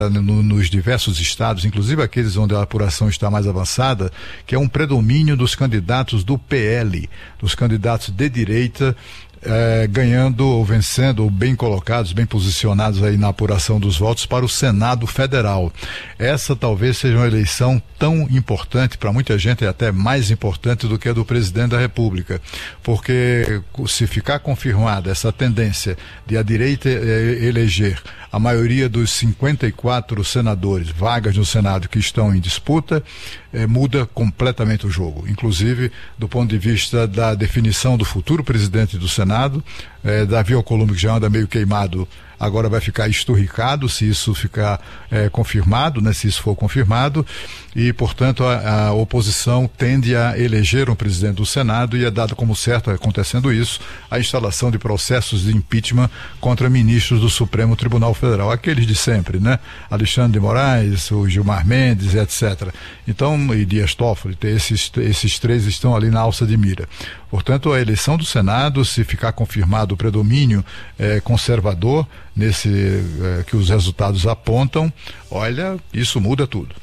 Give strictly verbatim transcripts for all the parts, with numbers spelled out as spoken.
No, nos diversos estados, inclusive aqueles onde a apuração está mais avançada, que é um predomínio dos candidatos do P L, dos candidatos de direita, eh, ganhando ou vencendo, ou bem colocados, bem posicionados aí na apuração dos votos para o Senado Federal. Essa talvez seja uma eleição tão importante para muita gente, e até mais importante do que a do presidente da República, porque se ficar confirmada essa tendência de a direita eh, eleger a maioria dos cinquenta e quatro senadores, vagas no Senado que estão em disputa, eh, muda completamente o jogo. Inclusive, do ponto de vista da definição do futuro presidente do Senado, eh, Davi Alcolumbre, que já anda meio queimado, agora vai ficar esturricado se isso ficar eh, confirmado, né, se isso for confirmado, e, portanto, a, a oposição tende a eleger um presidente do Senado e é dado como certo, acontecendo isso, a instalação de processos de impeachment contra ministros do Supremo Tribunal Federal, aqueles de sempre, né? Alexandre de Moraes, o Gilmar Mendes, etcétera. Então, e Dias Toffoli, esses, esses três estão ali na alça de mira. Portanto, a eleição do Senado, se ficar confirmado o predomínio eh, conservador, nesse eh, que os resultados apontam, olha, isso muda tudo.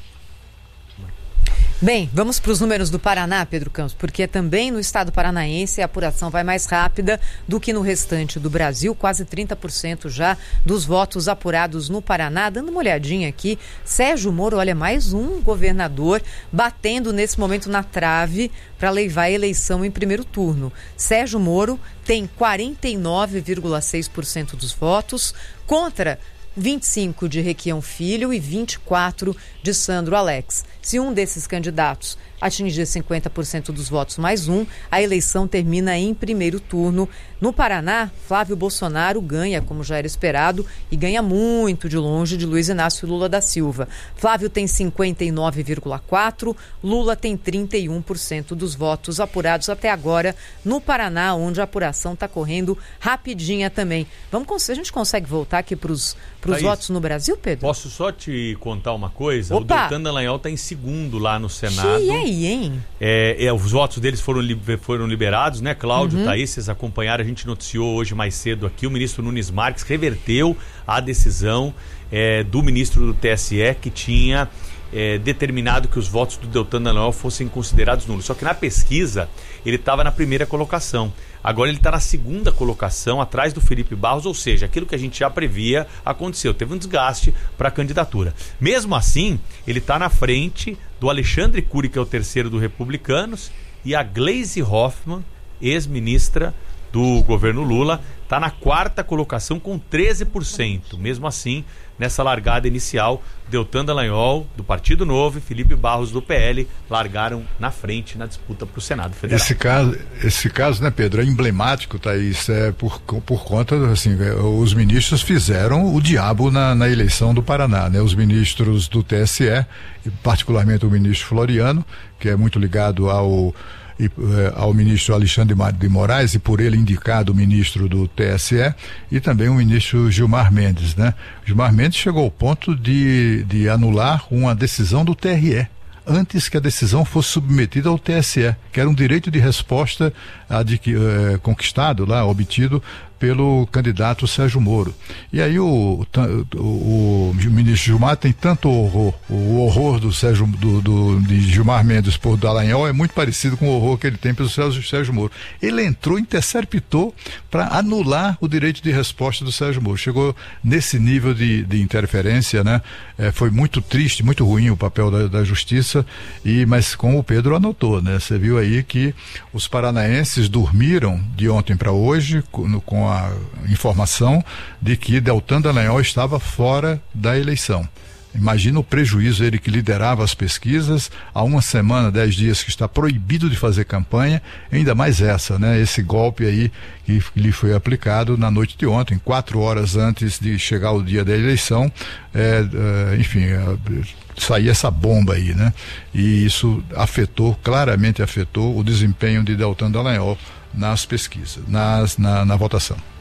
Bem, vamos para os números do Paraná, Pedro Campos, porque também no estado paranaense a apuração vai mais rápida do que no restante do Brasil, quase trinta por cento já dos votos apurados no Paraná. Dando uma olhadinha aqui, Sérgio Moro, olha, mais um governador batendo nesse momento na trave para levar a eleição em primeiro turno. Sérgio Moro tem quarenta e nove vírgula seis por cento dos votos contra vinte e cinco de Requião Filho e vinte e quatro de Sandro Alex. Se um desses candidatos atingir cinquenta por cento dos votos mais um, a eleição termina em primeiro turno. No Paraná, Flávio Bolsonaro ganha, como já era esperado, e ganha muito de longe de Luiz Inácio Lula da Silva. Flávio tem cinquenta e nove vírgula quatro por cento, Lula tem trinta e um por cento dos votos apurados até agora no Paraná, onde a apuração está correndo rapidinha também. Vamos, a gente consegue voltar aqui para os votos no Brasil, Pedro? Posso só te contar uma coisa? Opa. O Deltan Dallagnol está em segundo lá no Senado. E aí, hein? É, é, os votos deles foram, foram liberados, né, Cláudio? Uhum. Tá aí, vocês acompanharam, a gente noticiou hoje mais cedo aqui, o ministro Nunes Marques reverteu a decisão é, do ministro do T S E que tinha é, determinado que os votos do Deltan Dallagnol fossem considerados nulos. Só que na pesquisa ele estava na primeira colocação. Agora ele está na segunda colocação, atrás do Felipe Barros, ou seja, aquilo que a gente já previa aconteceu, teve um desgaste para a candidatura. Mesmo assim, ele está na frente do Alexandre Cury, que é o terceiro do Republicanos, e a Gleisi Hoffmann, ex-ministra do governo Lula, está na quarta colocação com treze por cento. Mesmo assim, nessa largada inicial, Deltan Dallagnol, do Partido Novo, e Felipe Barros, do P L, largaram na frente na disputa para o Senado Federal. Esse caso, esse caso, né, Pedro, é emblemático, Thaís, é por, por conta, assim, os ministros fizeram o diabo na, na eleição do Paraná, né? Os ministros do T S E, e particularmente o ministro Floriano, que é muito ligado ao E, eh, ao ministro Alexandre de Moraes, e por ele indicado o ministro do T S E, e também o ministro Gilmar Mendes, né? Gilmar Mendes chegou ao ponto de, de anular uma decisão do T R E, antes que a decisão fosse submetida ao T S E, que era um direito de resposta adqui, eh, conquistado lá, obtido pelo candidato Sérgio Moro. E aí o, o, o, o ministro Gilmar tem tanto horror, o horror do Sérgio, do, do, de Gilmar Mendes por Dallagnol é muito parecido com o horror que ele tem pelo Sérgio, Sérgio Moro. Ele entrou, interceptou para anular o direito de resposta do Sérgio Moro. Chegou nesse nível de, de interferência, né? É, foi muito triste, muito ruim o papel da, da justiça, e, mas como o Pedro anotou, né? Você viu aí que os paranaenses dormiram de ontem para hoje com, com a informação de que Deltan Dallagnol estava fora da eleição. Imagina o prejuízo, ele que liderava as pesquisas, há uma semana, dez dias que está proibido de fazer campanha, ainda mais essa, né? Esse golpe aí que lhe foi aplicado na noite de ontem, quatro horas antes de chegar o dia da eleição, é, é, enfim, é, sair essa bomba aí, né? E isso afetou, claramente afetou o desempenho de Deltan Dallagnol nas pesquisas, nas, na, na votação.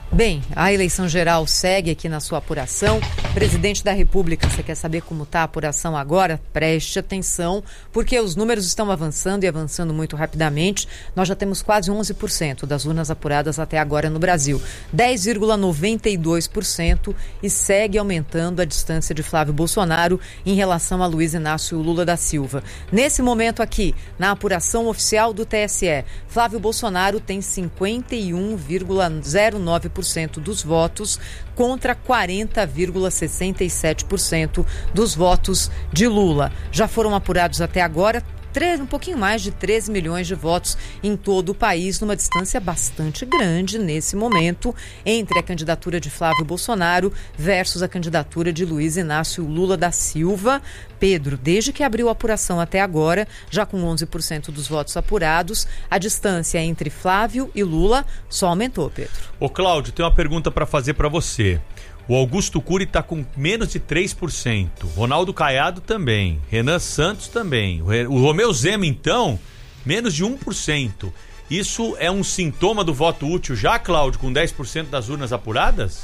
Bem, a eleição geral segue aqui na sua apuração. Presidente da República, você quer saber como está a apuração agora? Preste atenção, porque os números estão avançando e avançando muito rapidamente. Nós já temos quase onze por cento das urnas apuradas até agora no Brasil. dez vírgula noventa e dois por cento e segue aumentando a distância de Flávio Bolsonaro em relação a Luiz Inácio Lula da Silva. Nesse momento aqui, na apuração oficial do T S E, Flávio Bolsonaro tem cinquenta e um vírgula zero nove por cento dos votos contra quarenta vírgula sessenta e sete por cento dos votos de Lula. Já foram apurados até agora um pouquinho mais de treze milhões de votos em todo o país, numa distância bastante grande nesse momento entre a candidatura de Flávio Bolsonaro versus a candidatura de Luiz Inácio Lula da Silva. Pedro, desde que abriu a apuração até agora, já com onze por cento dos votos apurados, a distância entre Flávio e Lula só aumentou, Pedro. Ô Cláudio, tem uma pergunta para fazer para você. O Augusto Cury está com menos de três por cento. Ronaldo Caiado também. Renan Santos também. O Romeu Zema, então, menos de um por cento. Isso é um sintoma do voto útil já, Cláudio, com dez por cento das urnas apuradas?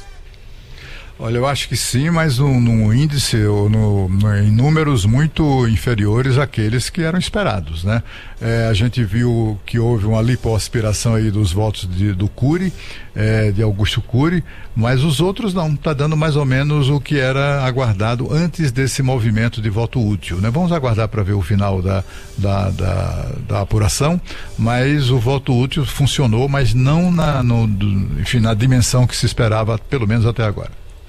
Olha, eu acho que sim, mas num, num índice ou no, no, em números muito inferiores àqueles que eram esperados, né? É, a gente viu que houve uma lipoaspiração aí dos votos de, do Cury, é, de Augusto Cury, mas os outros não, está dando mais ou menos o que era aguardado antes desse movimento de voto útil, né? Vamos aguardar para ver o final da, da, da, da apuração, mas o voto útil funcionou, mas não na, no, do, enfim, na dimensão que se esperava, pelo menos até agora.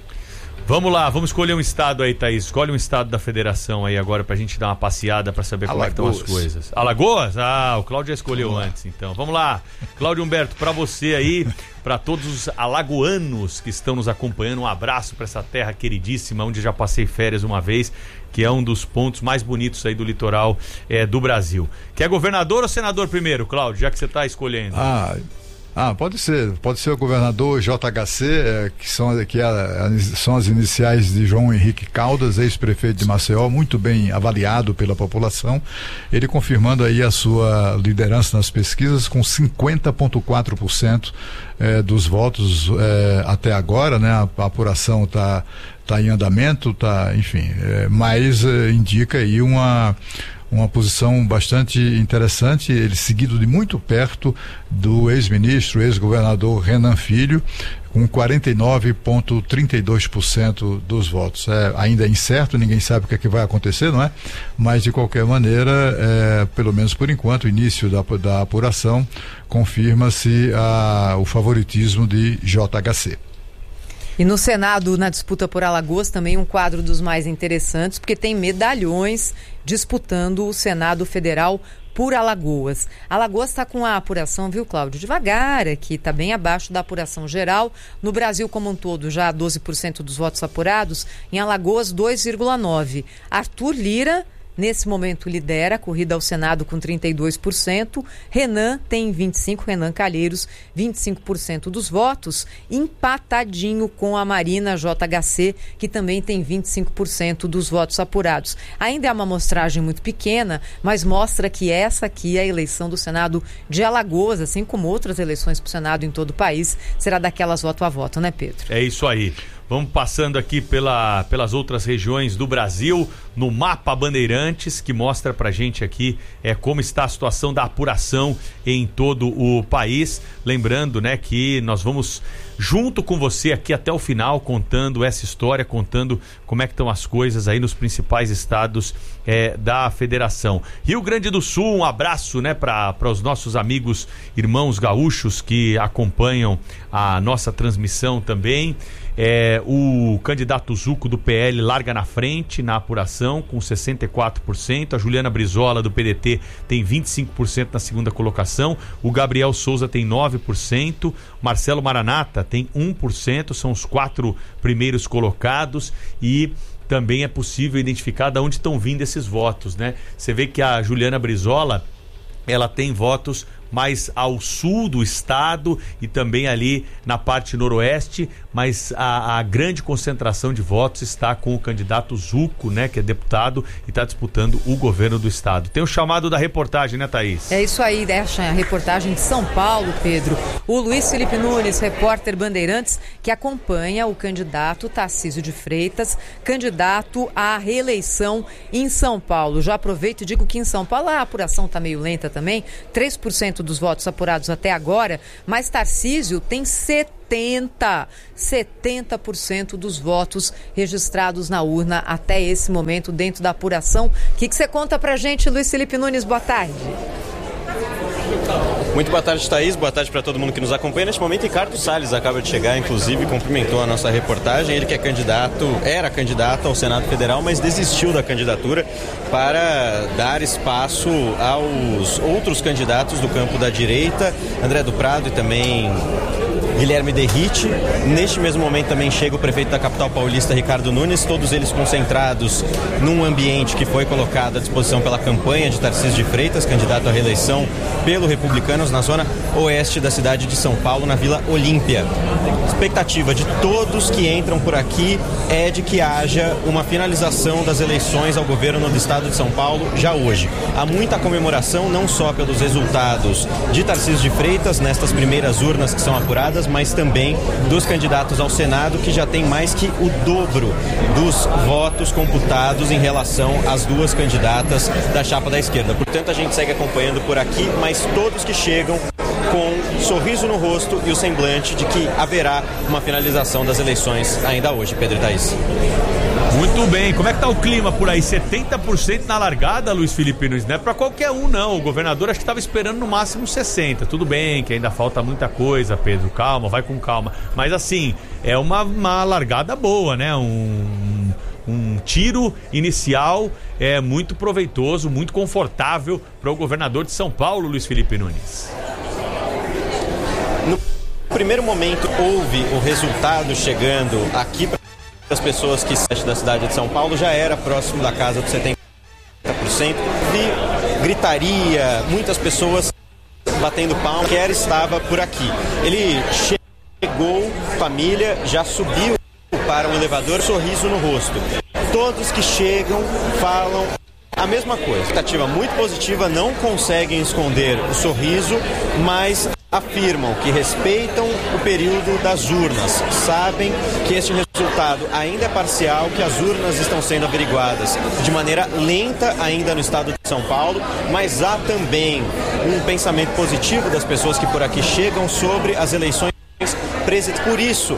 Vamos lá, vamos escolher um estado aí, Thaís. Escolhe um estado da federação aí agora pra gente dar uma passeada pra saber como é que estão as coisas. Alagoas? Ah, o Cláudio já escolheu antes, então. Vamos lá. Cláudio Humberto, pra você aí, pra todos os alagoanos que estão nos acompanhando, um abraço pra essa terra queridíssima, onde já passei férias uma vez, que é um dos pontos mais bonitos aí do litoral é, do Brasil. Quer governador ou senador primeiro, Cláudio, já que você tá escolhendo? Ah... Ah, pode ser, pode ser o governador J H C, é, que, são, que é, são as iniciais de João Henrique Caldas, ex-prefeito de Maceió, muito bem avaliado pela população, ele confirmando aí a sua liderança nas pesquisas com cinquenta vírgula quatro por cento é, dos votos é, até agora, né? A, a apuração está tá em andamento, tá, enfim, é, mas é, indica aí uma... uma posição bastante interessante, ele seguido de muito perto do ex-ministro, ex-governador Renan Filho, com quarenta e nove vírgula trinta e dois por cento dos votos. É, ainda é incerto, ninguém sabe o que é que vai acontecer, não é? Mas, de qualquer maneira, é, pelo menos por enquanto, o início da, da apuração, confirma-se a, o favoritismo de J H C. E no Senado, na disputa por Alagoas, também um quadro dos mais interessantes, porque tem medalhões disputando o Senado Federal por Alagoas. Alagoas está com a apuração, viu, Cláudio? Devagar aqui, está bem abaixo da apuração geral. No Brasil como um todo, já doze por cento dos votos apurados. Em Alagoas, dois vírgula nove por cento. Arthur Lira, nesse momento, lidera a corrida ao Senado com trinta e dois por cento. Renan tem vinte e cinco por cento, Renan Calheiros, vinte e cinco por cento dos votos, empatadinho com a Marina J H C, que também tem vinte e cinco por cento dos votos apurados. Ainda é uma amostragem muito pequena, mas mostra que essa aqui é a eleição do Senado de Alagoas, assim como outras eleições para o Senado em todo o país, será daquelas voto a voto, né, Pedro? É isso aí. Vamos passando aqui pela, pelas outras regiões do Brasil, no mapa Bandeirantes, que mostra pra gente aqui é, como está a situação da apuração em todo o país. Lembrando, né, que nós vamos junto com você aqui até o final, contando essa história, contando como é que estão as coisas aí nos principais estados é, da federação. Rio Grande do Sul, um abraço, né, para os nossos amigos, irmãos gaúchos que acompanham a nossa transmissão também. É, o candidato Zuco do P L larga na frente na apuração com sessenta e quatro por cento, a Juliana Brizola do P D T tem vinte e cinco por cento na segunda colocação, o Gabriel Souza tem nove por cento, Marcelo Maranata tem um por cento, são os quatro primeiros colocados. E também é possível identificar de onde estão vindo esses votos, né? Você vê que a Juliana Brizola, ela tem votos mais ao sul do estado e também ali na parte noroeste, mas a, a grande concentração de votos está com o candidato Zucco, né, que é deputado e está disputando o governo do estado. Tem o chamado da reportagem, né, Thaís? É isso aí, deixa a reportagem de São Paulo, Pedro. O Luiz Felipe Nunes, repórter Bandeirantes, que acompanha o candidato Tarcísio de Freitas, candidato à reeleição em São Paulo. Já aproveito e digo que em São Paulo a apuração está meio lenta também, três por cento dos votos apurados até agora, mas Tarcísio tem setenta por cento dos votos registrados na urna até esse momento dentro da apuração. O que, que você conta pra gente, Luiz Felipe Nunes? Boa tarde. Muito boa tarde, Thaís. Boa tarde para todo mundo que nos acompanha. Neste momento, Ricardo Salles acaba de chegar, inclusive cumprimentou a nossa reportagem. Ele que é candidato, era candidato ao Senado Federal, mas desistiu da candidatura para dar espaço aos outros candidatos do campo da direita, André do Prado e também Guilherme Derrite. Neste mesmo momento também chega o prefeito da capital paulista, Ricardo Nunes, todos eles concentrados num ambiente que foi colocado à disposição pela campanha de Tarcísio de Freitas, candidato à reeleição pelo Republicanos na zona oeste da cidade de São Paulo, na Vila Olímpia. A expectativa de todos que entram por aqui é de que haja uma finalização das eleições ao governo do estado de São Paulo já hoje. Há muita comemoração, não só pelos resultados de Tarcísio de Freitas nestas primeiras urnas que são apuradas, mas também dos candidatos ao Senado, que já tem mais que o dobro dos votos computados em relação às duas candidatas da chapa da esquerda. Portanto, a gente segue acompanhando por aqui, mas todos que chegam com um sorriso no rosto e o semblante de que haverá uma finalização das eleições ainda hoje. Pedro e Thaís. Muito bem, como é que tá o clima por aí? setenta por cento na largada, Luiz Felipe Nunes, não é pra qualquer um não, o governador acho que estava esperando no máximo sessenta, tudo bem que ainda falta muita coisa, Pedro, calma, vai com calma, mas assim, é uma, uma largada boa, né, um, um tiro inicial é muito proveitoso, muito confortável para o governador de São Paulo, Luiz Felipe Nunes. No primeiro momento houve o resultado chegando aqui para as pessoas que saem da cidade de São Paulo, já era próximo da casa dos setenta por cento. Vi gritaria, muitas pessoas batendo palma, quer estava por aqui. Ele chegou, família, já subiu para o elevador, sorriso no rosto. Todos que chegam falam a mesma coisa. Expectativa muito positiva, não conseguem esconder o sorriso, mas afirmam que respeitam o período das urnas, sabem que este resultado ainda é parcial, que as urnas estão sendo averiguadas de maneira lenta ainda no estado de São Paulo, mas há também um pensamento positivo das pessoas que por aqui chegam sobre as eleições presidenciais. Por isso,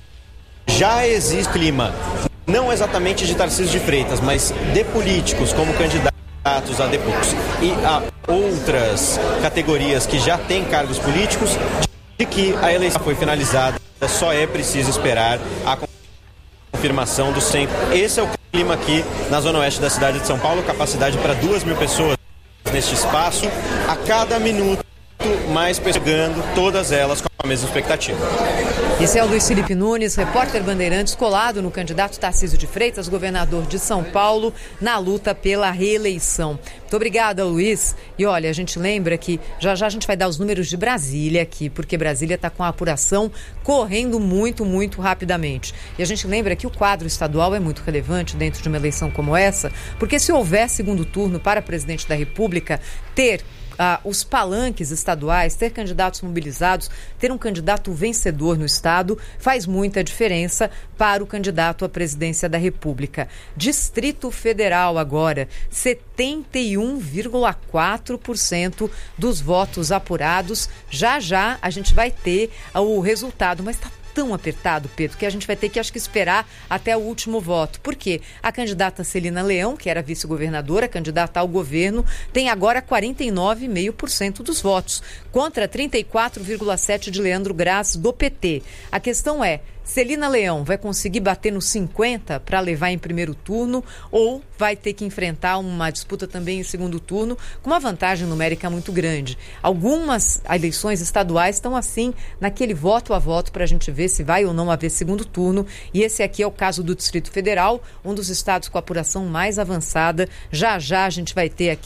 já existe clima, não exatamente de Tarcísio de Freitas, mas de políticos como candidatos a deputados e a outras categorias que já têm cargos políticos, de que a eleição foi finalizada, só é preciso esperar a confirmação do centro. Esse é o clima aqui na zona oeste da cidade de São Paulo, capacidade para duas mil pessoas neste espaço, a cada minuto mais pessoas chegando, todas elas com a mesma expectativa. Esse é o Luiz Felipe Nunes, repórter Bandeirantes, colado no candidato Tarcísio de Freitas, governador de São Paulo, na luta pela reeleição. Muito obrigada, Luiz. E olha, a gente lembra que já já a gente vai dar os números de Brasília aqui, porque Brasília está com a apuração correndo muito, muito rapidamente. E a gente lembra que o quadro estadual é muito relevante dentro de uma eleição como essa, porque se houver segundo turno para presidente da República, ter Ah, os palanques estaduais, ter candidatos mobilizados, ter um candidato vencedor no estado faz muita diferença para o candidato à presidência da República. Distrito Federal agora, setenta e um vírgula quatro por cento dos votos apurados. Já já a gente vai ter o resultado, mas está tão apertado, Pedro, que a gente vai ter que, acho que, esperar até o último voto. Por quê? A candidata Celina Leão, que era vice-governadora, candidata ao governo, tem agora quarenta e nove vírgula cinco por cento dos votos, contra trinta e quatro vírgula sete por cento de Leandro Graz, do P T. A questão é, Celina Leão vai conseguir bater nos cinquenta para levar em primeiro turno ou vai ter que enfrentar uma disputa também em segundo turno com uma vantagem numérica muito grande? Algumas eleições estaduais estão assim, naquele voto a voto para a gente ver se vai ou não haver segundo turno, e esse aqui é o caso do Distrito Federal, um dos estados com a apuração mais avançada. Já já a gente vai ter aqui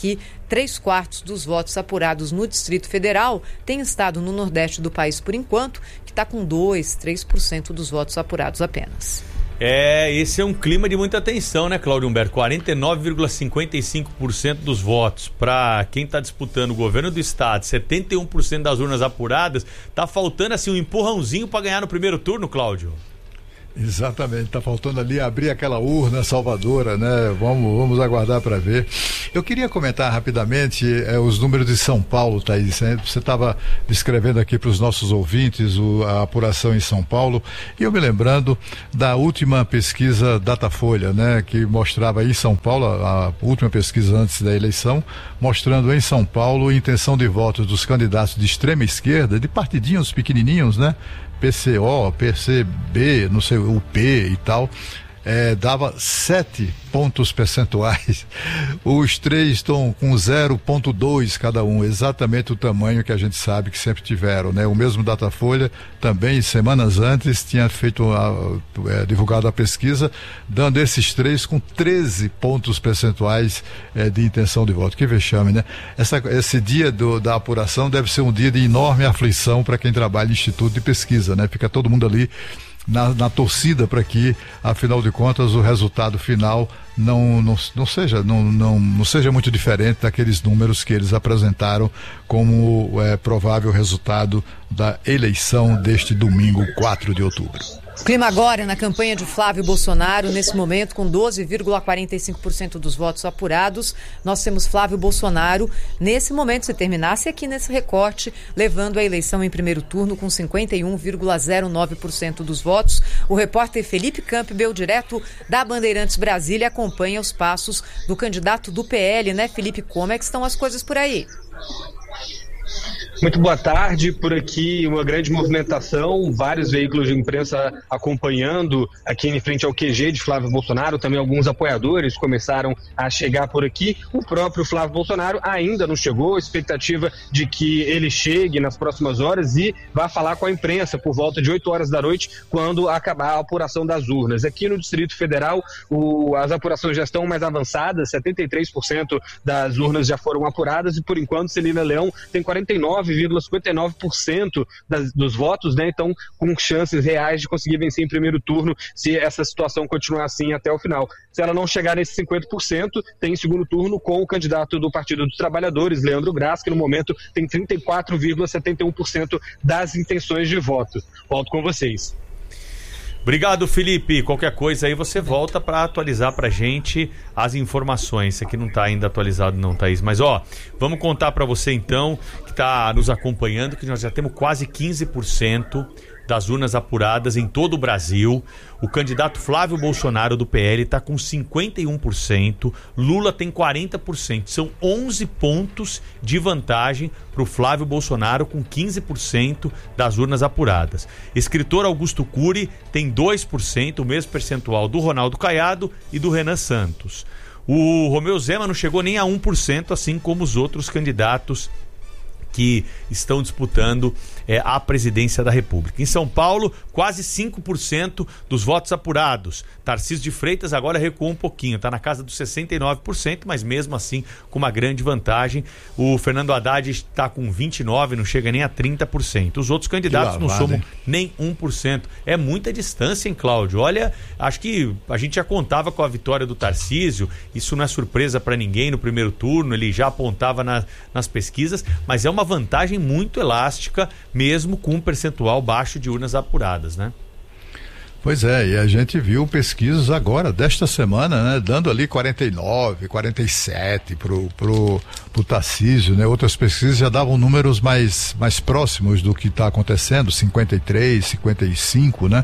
três quartos dos votos apurados no Distrito Federal. Tem estado no Nordeste do país, por enquanto, que está com dois, três por cento dos votos apurados apenas. É, esse é um clima de muita tensão, né, Cláudio Humberto? quarenta e nove vírgula cinquenta e cinco por cento dos votos para quem está disputando o governo do estado, setenta e um por cento das urnas apuradas. Tá faltando assim um empurrãozinho para ganhar no primeiro turno, Cláudio? Exatamente, está faltando ali abrir aquela urna salvadora, né? Vamos, vamos aguardar para ver. Eu queria comentar rapidamente eh, os números de São Paulo, Thaís. Né? Você estava descrevendo aqui para os nossos ouvintes o, a apuração em São Paulo, e eu me lembrando da última pesquisa Datafolha, né? Que mostrava em São Paulo, a, a última pesquisa antes da eleição, mostrando em São Paulo a intenção de votos dos candidatos de extrema esquerda, de partidinhos pequenininhos, né? P C O, P C B, não sei, U P e tal, é, dava sete pontos percentuais. Os três estão com zero vírgula dois cada um, exatamente o tamanho que a gente sabe que sempre tiveram, né? O mesmo Datafolha também, semanas antes, tinha feito a, é, divulgado a pesquisa, dando esses três com treze pontos percentuais é, de intenção de voto. Que vexame, né? Essa, esse dia do, da apuração deve ser um dia de enorme aflição para quem trabalha em instituto de pesquisa, né? Fica todo mundo ali Na, na torcida para que, afinal de contas, o resultado final não, não, não, seja, não, não, não seja muito diferente daqueles números que eles apresentaram como é, provável resultado da eleição deste domingo, quatro de outubro. Clima agora na campanha de Flávio Bolsonaro, nesse momento com doze vírgula quarenta e cinco por cento dos votos apurados. Nós temos Flávio Bolsonaro, nesse momento, se terminasse aqui nesse recorte, levando a eleição em primeiro turno com cinquenta e um vírgula zero nove por cento dos votos. O repórter Felipe Campbell, direto da Bandeirantes Brasília, acompanha os passos do candidato do P L, né, Felipe? Como é que estão as coisas por aí? Muito boa tarde, por aqui uma grande movimentação, vários veículos de imprensa acompanhando aqui em frente ao Q G de Flávio Bolsonaro, também alguns apoiadores começaram a chegar por aqui. O próprio Flávio Bolsonaro ainda não chegou, expectativa de que ele chegue nas próximas horas e vá falar com a imprensa por volta de oito horas da noite, quando acabar a apuração das urnas. Aqui no Distrito Federal, o, as apurações já estão mais avançadas, setenta e três por cento das urnas já foram apuradas e, por enquanto, Celina Leão tem quarenta e nove vírgula cinquenta e nove por cento das, dos votos, né? Então, com chances reais de conseguir vencer em primeiro turno, se essa situação continuar assim até o final. Se ela não chegar nesses cinquenta por cento, tem segundo turno com o candidato do Partido dos Trabalhadores, Leandro Graz, que no momento tem trinta e quatro vírgula setenta e um por cento das intenções de voto. Volto com vocês. Obrigado, Felipe. Qualquer coisa aí você volta para atualizar pra gente as informações. Isso aqui não tá ainda atualizado não, Thaís. Mas ó, vamos contar para você então, que tá nos acompanhando, que nós já temos quase quinze por cento das urnas apuradas em todo o Brasil. O candidato Flávio Bolsonaro do P L está com cinquenta e um por cento, Lula tem quarenta por cento. São onze pontos de vantagem para o Flávio Bolsonaro, com quinze por cento das urnas apuradas. Escritor Augusto Cury tem dois por cento, o mesmo percentual do Ronaldo Caiado e do Renan Santos. O Romeu Zema não chegou nem a um por cento, assim como os outros candidatos que estão disputando é, a presidência da República. Em São Paulo, quase cinco por cento dos votos apurados. Tarcísio de Freitas agora recuou um pouquinho, está na casa dos sessenta e nove por cento, mas mesmo assim com uma grande vantagem. O Fernando Haddad está com vinte e nove por cento, não chega nem a trinta por cento. Os outros candidatos lavada, não somam hein? nem um por cento. É muita distância, hein, Cláudio? Olha, acho que a gente já contava com a vitória do Tarcísio, isso não é surpresa para ninguém no primeiro turno, ele já apontava na, nas pesquisas, mas é uma vantagem muito elástica, mesmo com um percentual baixo de urnas apuradas, né? Pois é, e a gente viu pesquisas agora, desta semana, né, dando ali quarenta e nove, quarenta e sete pro, pro, pro Tarcísio, né? Outras pesquisas já davam números mais, mais próximos do que está acontecendo, cinquenta e três, cinquenta e cinco, né?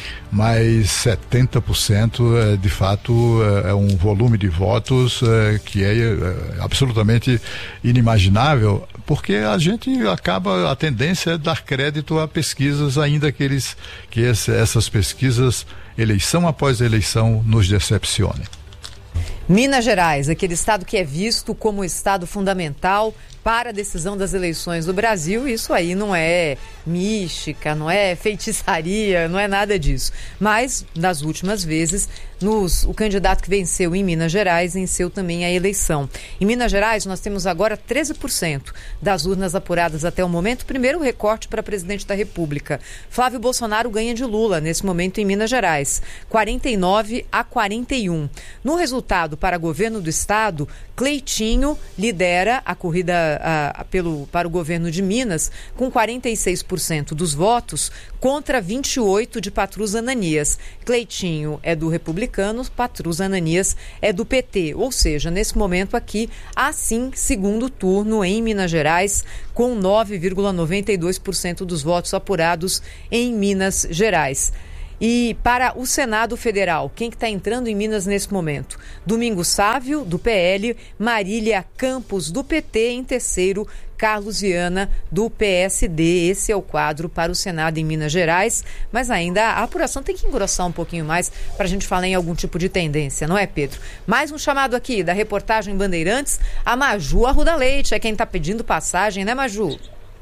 Mas setenta por cento é, de fato é um volume de votos é, que é, é absolutamente inimaginável, porque a gente acaba, a tendência é dar crédito a pesquisas, ainda que eles, que esse, essas pesquisas, eleição após eleição, nos decepcionem. Minas Gerais, aquele estado que é visto como estado fundamental, para a decisão das eleições do Brasil. Isso aí não é mística, não é feitiçaria, não é nada disso. Mas, nas últimas vezes, nos, o candidato que venceu em Minas Gerais venceu também a eleição. Em Minas Gerais, nós temos agora treze por cento das urnas apuradas até o momento. Primeiro recorte para presidente da República. Flávio Bolsonaro ganha de Lula, nesse momento, em Minas Gerais. quarenta e nove a quarenta e um. No resultado para governo do estado, Cleitinho lidera a corrida a, a, pelo, para o governo de Minas com quarenta e seis por cento dos votos contra vinte e oito por cento de Patrus Ananias. Cleitinho é do Republicano, Patrus Ananias é do P T. Ou seja, nesse momento aqui, há sim segundo turno em Minas Gerais, com nove vírgula noventa e dois por cento dos votos apurados em Minas Gerais. E para o Senado Federal, quem que está entrando em Minas nesse momento? Domingos Sávio, do P L, Marília Campos, do P T, em terceiro, Carlos Viana, do P S D. Esse é o quadro para o Senado em Minas Gerais, mas ainda a apuração tem que engrossar um pouquinho mais para a gente falar em algum tipo de tendência, não é, Pedro? Mais um chamado aqui da reportagem Bandeirantes, a Maju Arruda Leite, é quem está pedindo passagem, né, Maju?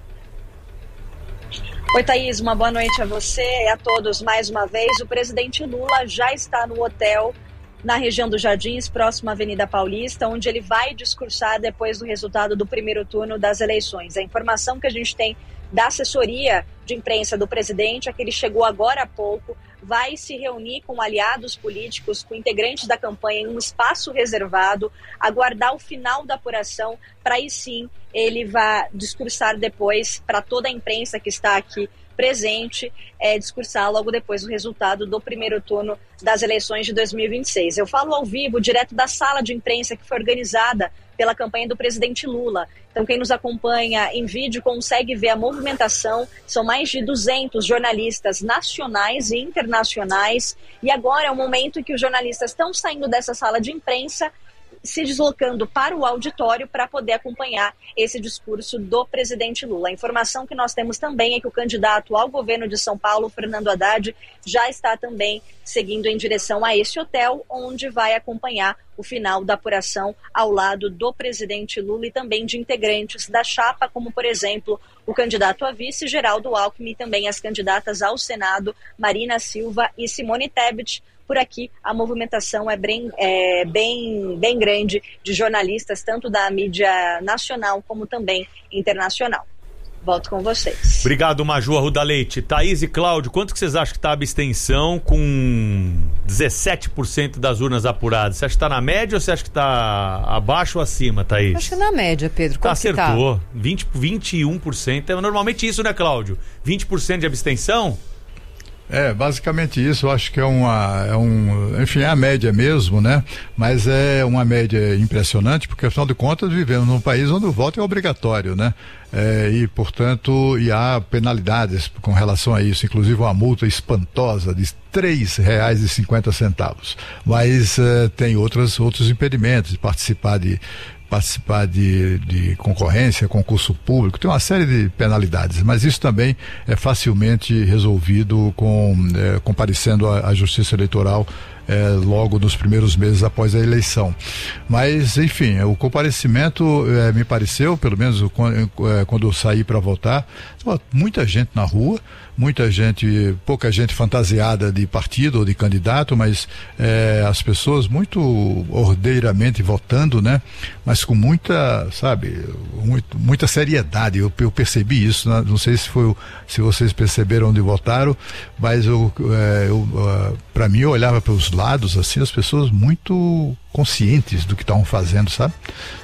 Oi, Thaís, uma boa noite a você e a todos mais uma vez. O presidente Lula já está no hotel na região dos Jardins, próximo à Avenida Paulista, onde ele vai discursar depois do resultado do primeiro turno das eleições. A informação que a gente tem da assessoria de imprensa do presidente é que ele chegou agora há pouco, vai se reunir com aliados políticos, com integrantes da campanha em um espaço reservado, aguardar o final da apuração, para aí sim ele vai discursar depois para toda a imprensa que está aqui presente, é, discursar logo depois do resultado do primeiro turno das eleições de dois mil e vinte e seis. Eu falo ao vivo, direto da sala de imprensa que foi organizada pela campanha do presidente Lula. Então, quem nos acompanha em vídeo consegue ver a movimentação. São mais de duzentos jornalistas nacionais e internacionais. E agora é o momento em que os jornalistas estão saindo dessa sala de imprensa, se deslocando para o auditório para poder acompanhar esse discurso do presidente Lula. A informação que nós temos também é que o candidato ao governo de São Paulo, Fernando Haddad, já está também seguindo em direção a esse hotel, onde vai acompanhar o final da apuração ao lado do presidente Lula e também de integrantes da chapa, como, por exemplo, o candidato a vice, Geraldo Alckmin, e também as candidatas ao Senado, Marina Silva e Simone Tebet. Por aqui, a movimentação é bem, é, bem, bem grande de jornalistas, tanto da mídia nacional como também internacional. Volto com vocês. Obrigado, Maju Arruda Leite. Thaís e Cláudio, quanto que vocês acham que está a abstenção com dezessete por cento das urnas apuradas? Você acha que está na média ou você acha que está abaixo ou acima, Thaís? Acho que na média, Pedro. Quanto Acertou. Que tá? vinte, vinte e um por cento. É normalmente isso, né, Cláudio? vinte por cento de abstenção? É, basicamente isso. Eu acho que é uma, é um, enfim, é a média mesmo, né? Mas é uma média impressionante, porque afinal de contas vivemos num país onde o voto é obrigatório, né? É, e portanto, e há penalidades com relação a isso, inclusive uma multa espantosa de três reais e cinquenta centavos. Mas é, tem outras, outros impedimentos de participar de participar de, de concorrência, concurso público, tem uma série de penalidades, mas isso também é facilmente resolvido com, é, comparecendo à, à Justiça Eleitoral é, logo nos primeiros meses após a eleição. Mas, enfim, o comparecimento é, me pareceu, pelo menos quando, é, quando eu saí para votar, muita gente na rua, muita gente, pouca gente fantasiada de partido ou de candidato, mas é, as pessoas muito ordeiramente votando, né? Mas com muita, sabe, muito, muita seriedade. Eu, eu percebi isso, né? Não sei se foi, se vocês perceberam onde votaram, mas eu, é, eu uh, para mim eu olhava para os lados, assim, as pessoas muito conscientes do que estavam fazendo, sabe?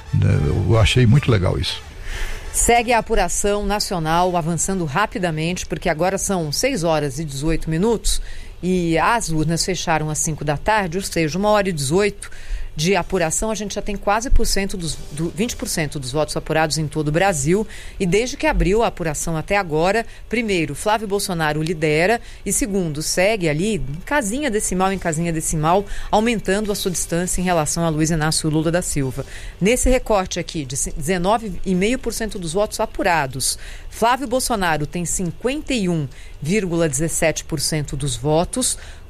Eu achei muito legal isso. Segue a apuração nacional avançando rapidamente, porque agora são seis horas e dezoito minutos e as urnas fecharam às cinco da tarde, ou seja, uma hora e dezoito de apuração. A gente já tem quase por cento dos, do, vinte por cento dos votos apurados em todo o Brasil. E desde que abriu a apuração até agora, primeiro, Flávio Bolsonaro lidera e segundo, segue ali, casinha decimal em casinha decimal, aumentando a sua distância em relação a Luiz Inácio Lula da Silva. Nesse recorte aqui, de dezenove vírgula cinco por cento dos votos apurados, Flávio Bolsonaro tem cinquenta e um vírgula dezessete por cento dos votos,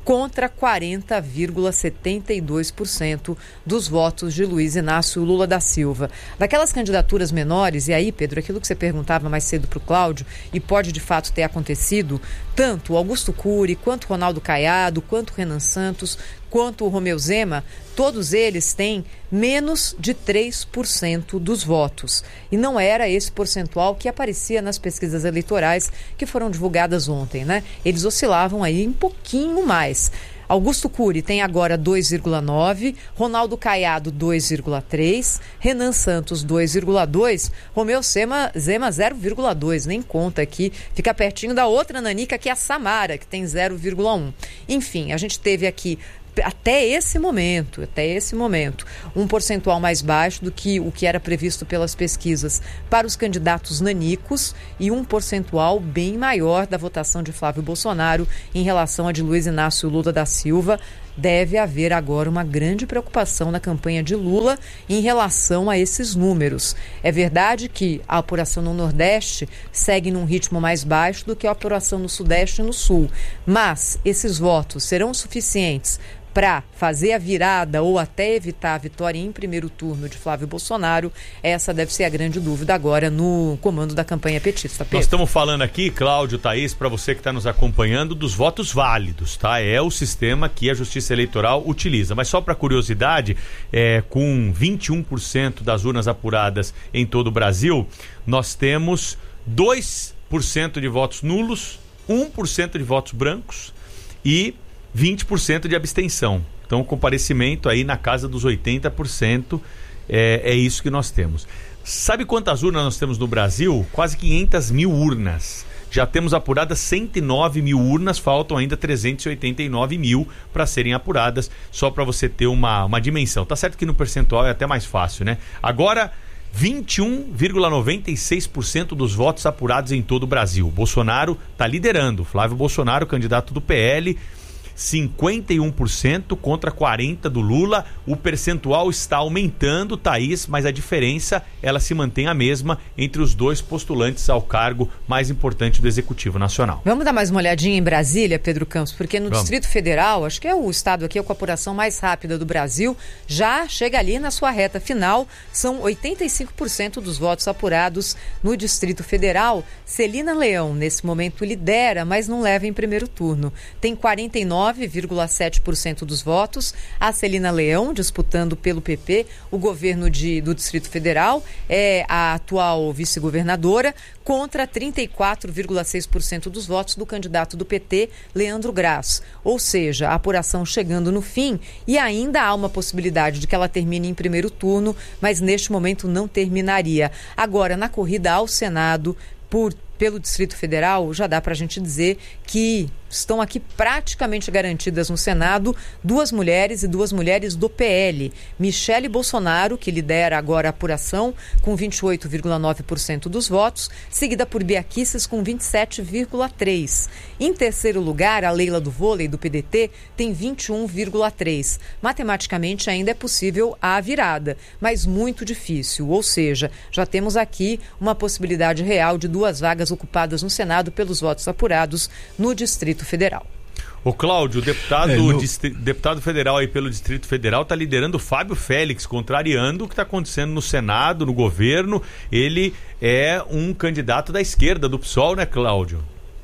contra quarenta vírgula setenta e dois por cento dos votos de Luiz Inácio Lula da Silva. Daquelas candidaturas menores, e aí, Pedro, aquilo que você perguntava mais cedo para o Cláudio, e pode de fato ter acontecido, tanto Augusto Cury, quanto Ronaldo Caiado, quanto Renan Santos, quanto o Romeu Zema, todos eles têm menos de três por cento dos votos. E não era esse percentual que aparecia nas pesquisas eleitorais que foram divulgadas ontem, né? Eles oscilavam aí um pouquinho mais. Augusto Cury tem agora dois vírgula nove, Ronaldo Caiado dois vírgula três, Renan Santos dois vírgula dois, Romeu Zema, Zema zero vírgula dois, nem conta aqui, fica pertinho da outra nanica que é a Samara, que tem zero vírgula um. Enfim, a gente teve aqui até esse momento, até esse momento, um percentual mais baixo do que o que era previsto pelas pesquisas para os candidatos nanicos e um percentual bem maior da votação de Flávio Bolsonaro em relação a de Luiz Inácio Lula da Silva. Deve haver agora uma grande preocupação na campanha de Lula em relação a esses números. É verdade que a apuração no Nordeste segue num ritmo mais baixo do que a apuração no Sudeste e no Sul, mas esses votos serão suficientes para fazer a virada ou até evitar a vitória em primeiro turno de Flávio Bolsonaro? Essa deve ser a grande dúvida agora no comando da campanha petista. Pedro. Nós estamos falando aqui, Cláudio, Thaís, para você que está nos acompanhando, dos votos válidos, tá? É o sistema que a Justiça Eleitoral utiliza. Mas só para curiosidade, é, com vinte e um por cento das urnas apuradas em todo o Brasil, nós temos dois por cento de votos nulos, um por cento de votos brancos e vinte por cento de abstenção. Então, o comparecimento aí na casa dos oitenta por cento é, é isso que nós temos. Sabe quantas urnas nós temos no Brasil? Quase quinhentas mil urnas. Já temos apuradas cento e nove mil urnas, faltam ainda trezentos e oitenta e nove mil para serem apuradas, só para você ter uma, uma dimensão. Tá certo que no percentual é até mais fácil, né? Agora, vinte e um vírgula noventa e seis por cento dos votos apurados em todo o Brasil. Bolsonaro está liderando. Flávio Bolsonaro, candidato do P L, cinquenta e um por cento contra quarenta por cento do Lula. O percentual está aumentando, Thaís, mas a diferença ela se mantém a mesma entre os dois postulantes ao cargo mais importante do Executivo Nacional. Vamos dar mais uma olhadinha em Brasília, Pedro Campos, porque no Vamos. Distrito Federal, acho que é o estado aqui com a apuração mais rápida do Brasil, já chega ali na sua reta final, são oitenta e cinco por cento dos votos apurados no Distrito Federal. Celina Leão, nesse momento, lidera, mas não leva em primeiro turno. Tem quarenta e nove vírgula sete por cento dos votos. A Celina Leão, disputando pelo P P o governo de, do Distrito Federal, é a atual vice-governadora, contra trinta e quatro vírgula seis por cento dos votos do candidato do P T, Leandro Graz. Ou seja, a apuração chegando no fim e ainda há uma possibilidade de que ela termine em primeiro turno, mas neste momento não terminaria. Agora, na corrida ao Senado, por pelo Distrito Federal, já dá para a gente dizer que estão aqui praticamente garantidas no Senado duas mulheres e duas mulheres do P L. Michele Bolsonaro, que lidera agora a apuração, com vinte e oito vírgula nove por cento dos votos, seguida por Bia Kicis com vinte e sete vírgula três por cento. Em terceiro lugar, a Leila do Vôlei, do P D T, tem vinte e um vírgula três por cento. Matematicamente ainda é possível a virada, mas muito difícil. Ou seja, já temos aqui uma possibilidade real de duas vagas ocupadas no Senado pelos votos apurados no Distrito Federal. O Cláudio, deputado, é, no... distri... deputado federal aí pelo Distrito Federal, está liderando o Fábio Félix, contrariando o que está acontecendo no Senado, no governo. Ele é um candidato da esquerda, do P SOL, né, Cláudio?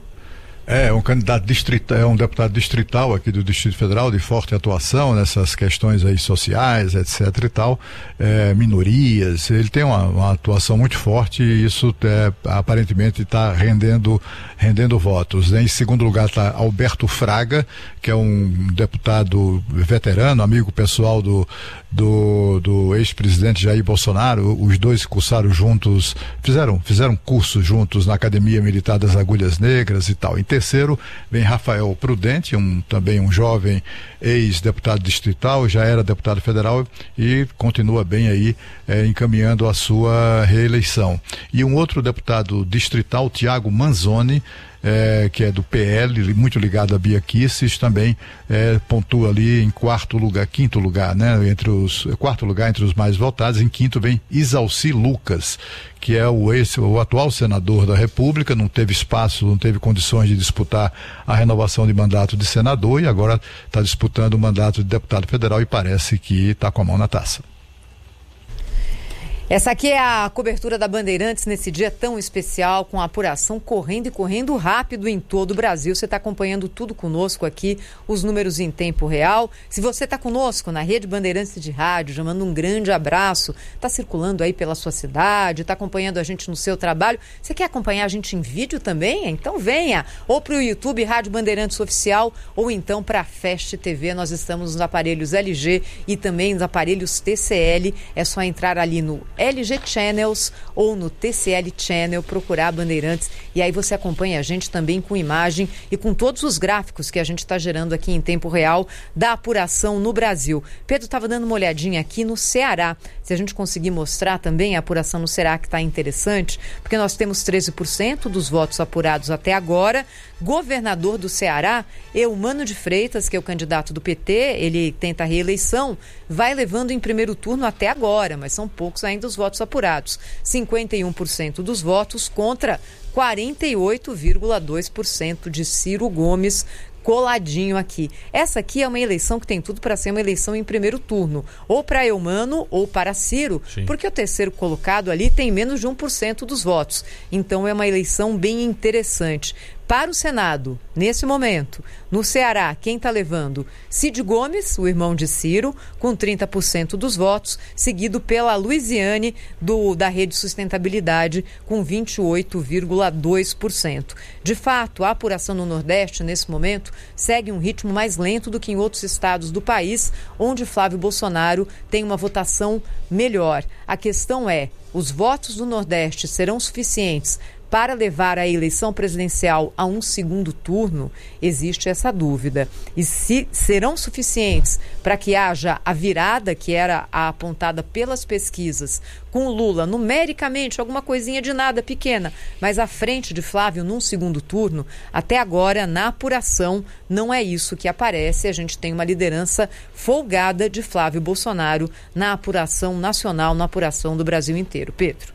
É, um candidato distrital, é um deputado distrital aqui do Distrito Federal, de forte atuação nessas questões aí sociais, etc e tal, é, minorias. Ele tem uma, uma atuação muito forte e isso é, aparentemente está rendendo, rendendo votos. Em segundo lugar está Alberto Fraga, que é um deputado veterano, amigo pessoal do, do, do ex-presidente Jair Bolsonaro. Os dois cursaram juntos, fizeram, fizeram curso juntos na Academia Militar das Agulhas Negras e tal. Em terceiro vem Rafael Prudente, um, também um jovem ex-deputado distrital, já era deputado federal e continua bem aí é, encaminhando a sua reeleição. E um outro deputado distrital, Tiago Manzoni, é, que é do P L, muito ligado a Bia Kicis, também é, pontua ali em quarto lugar, quinto lugar, né? Entre os, quarto lugar entre os mais votados. Em quinto vem Isalci Lucas, que é o, ex, o atual senador da República, não teve espaço, não teve condições de disputar a renovação de mandato de senador e agora está disputando o mandato de deputado federal e parece que está com a mão na taça. Essa aqui é a cobertura da Bandeirantes nesse dia tão especial, com a apuração correndo e correndo rápido em todo o Brasil. Você está acompanhando tudo conosco aqui, os números em tempo real. Se você está conosco na Rede Bandeirantes de Rádio, já manda um grande abraço. Está circulando aí pela sua cidade, está acompanhando a gente no seu trabalho. Você quer acompanhar a gente em vídeo também? Então venha, ou para o YouTube Rádio Bandeirantes Oficial, ou então para a Fast T V. Nós estamos nos aparelhos L G e também nos aparelhos T C L. É só entrar ali no L G Channels ou no T C L Channel, procurar Bandeirantes e aí você acompanha a gente também com imagem e com todos os gráficos que a gente está gerando aqui em tempo real da apuração no Brasil. Pedro estava dando uma olhadinha aqui no Ceará, se a gente conseguir mostrar também a apuração no Ceará, que está interessante, porque nós temos treze por cento dos votos apurados até agora. Governador do Ceará, Eumano de Freitas, que é o candidato do P T, ele tenta a reeleição, vai levando em primeiro turno até agora, mas são poucos ainda os votos apurados. cinquenta e um por cento dos votos contra quarenta e oito vírgula dois por cento de Ciro Gomes, coladinho aqui. Essa aqui é uma eleição que tem tudo para ser uma eleição em primeiro turno, ou para Eumano ou para Ciro, Sim. porque o terceiro colocado ali tem menos de um por cento dos votos. Então é uma eleição bem interessante. Para o Senado, nesse momento, no Ceará, quem está levando? Cid Gomes, o irmão de Ciro, com trinta por cento dos votos, seguido pela Luiziane, do, da Rede Sustentabilidade, com vinte e oito vírgula dois por cento. De fato, a apuração no Nordeste, nesse momento, segue um ritmo mais lento do que em outros estados do país, onde Flávio Bolsonaro tem uma votação melhor. A questão é, os votos do Nordeste serão suficientes para levar a eleição presidencial a um segundo turno? Existe essa dúvida. E se serão suficientes para que haja a virada que era a apontada pelas pesquisas, com Lula numericamente, alguma coisinha de nada pequena, mas à frente de Flávio num segundo turno? Até agora, na apuração, não é isso que aparece. A gente tem uma liderança folgada de Flávio Bolsonaro na apuração nacional, na apuração do Brasil inteiro. Pedro.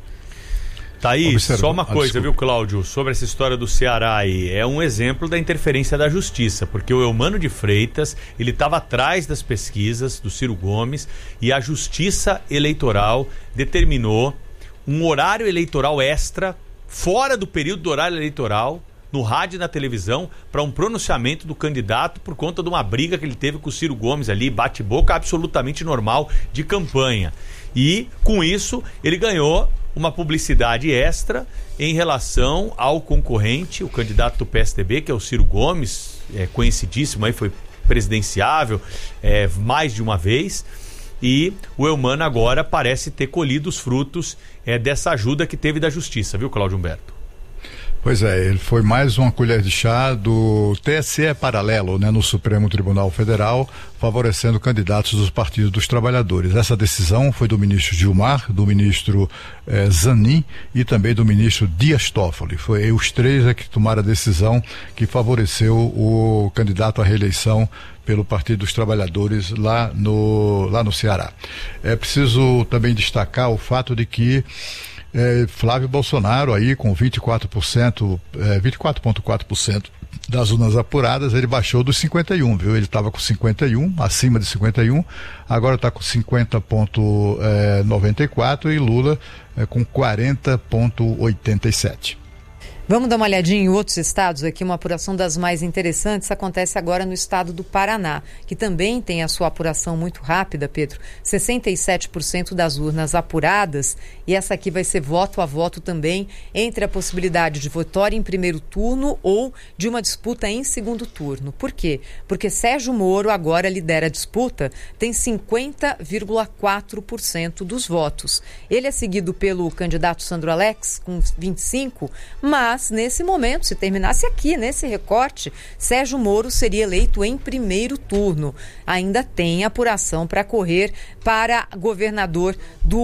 Tá aí, Observa. só uma ah, coisa, desculpa. viu, Cláudio, sobre essa história do Ceará aí. É um exemplo da interferência da justiça, porque o Eumano de Freitas, ele estava atrás das pesquisas do Ciro Gomes e a Justiça Eleitoral determinou um horário eleitoral extra, fora do período do horário eleitoral, no rádio e na televisão, para um pronunciamento do candidato por conta de uma briga que ele teve com o Ciro Gomes ali, bate-boca absolutamente normal de campanha. E, com isso, ele ganhou uma publicidade extra em relação ao concorrente, o candidato do P S D B, que é o Ciro Gomes, é conhecidíssimo, aí foi presidenciável é, mais de uma vez, e o Eumano agora parece ter colhido os frutos é, dessa ajuda que teve da justiça, viu, Cláudio Humberto? Pois é, ele foi mais uma colher de chá do T S E paralelo, né, no Supremo Tribunal Federal, favorecendo candidatos dos partidos dos trabalhadores. Essa decisão foi do ministro Gilmar, do ministro eh, Zanin e também do ministro Dias Toffoli. Foi os três é que tomaram a decisão que favoreceu o candidato à reeleição pelo Partido dos Trabalhadores lá no, lá no Ceará. É preciso também destacar o fato de que É, Flávio Bolsonaro aí com vinte e quatro por cento, é, vinte e quatro vírgula quatro por cento das urnas apuradas, ele baixou dos cinquenta e um, viu? Ele estava com cinquenta e um, acima de cinquenta e um, agora está com cinquenta vírgula noventa e quatro e Lula é, com quarenta vírgula oitenta e sete. Vamos dar uma olhadinha em outros estados aqui, uma apuração das mais interessantes acontece agora no estado do Paraná, que também tem a sua apuração muito rápida, Pedro, sessenta e sete por cento das urnas apuradas, e essa aqui vai ser voto a voto também, entre a possibilidade de vitória em primeiro turno ou de uma disputa em segundo turno. Por quê? Porque Sérgio Moro agora lidera a disputa, tem cinquenta vírgula quatro por cento dos votos. Ele é seguido pelo candidato Sandro Alex, com vinte e cinco por cento, mas Mas, nesse momento, se terminasse aqui, nesse recorte, Sérgio Moro seria eleito em primeiro turno. Ainda tem apuração para correr para governador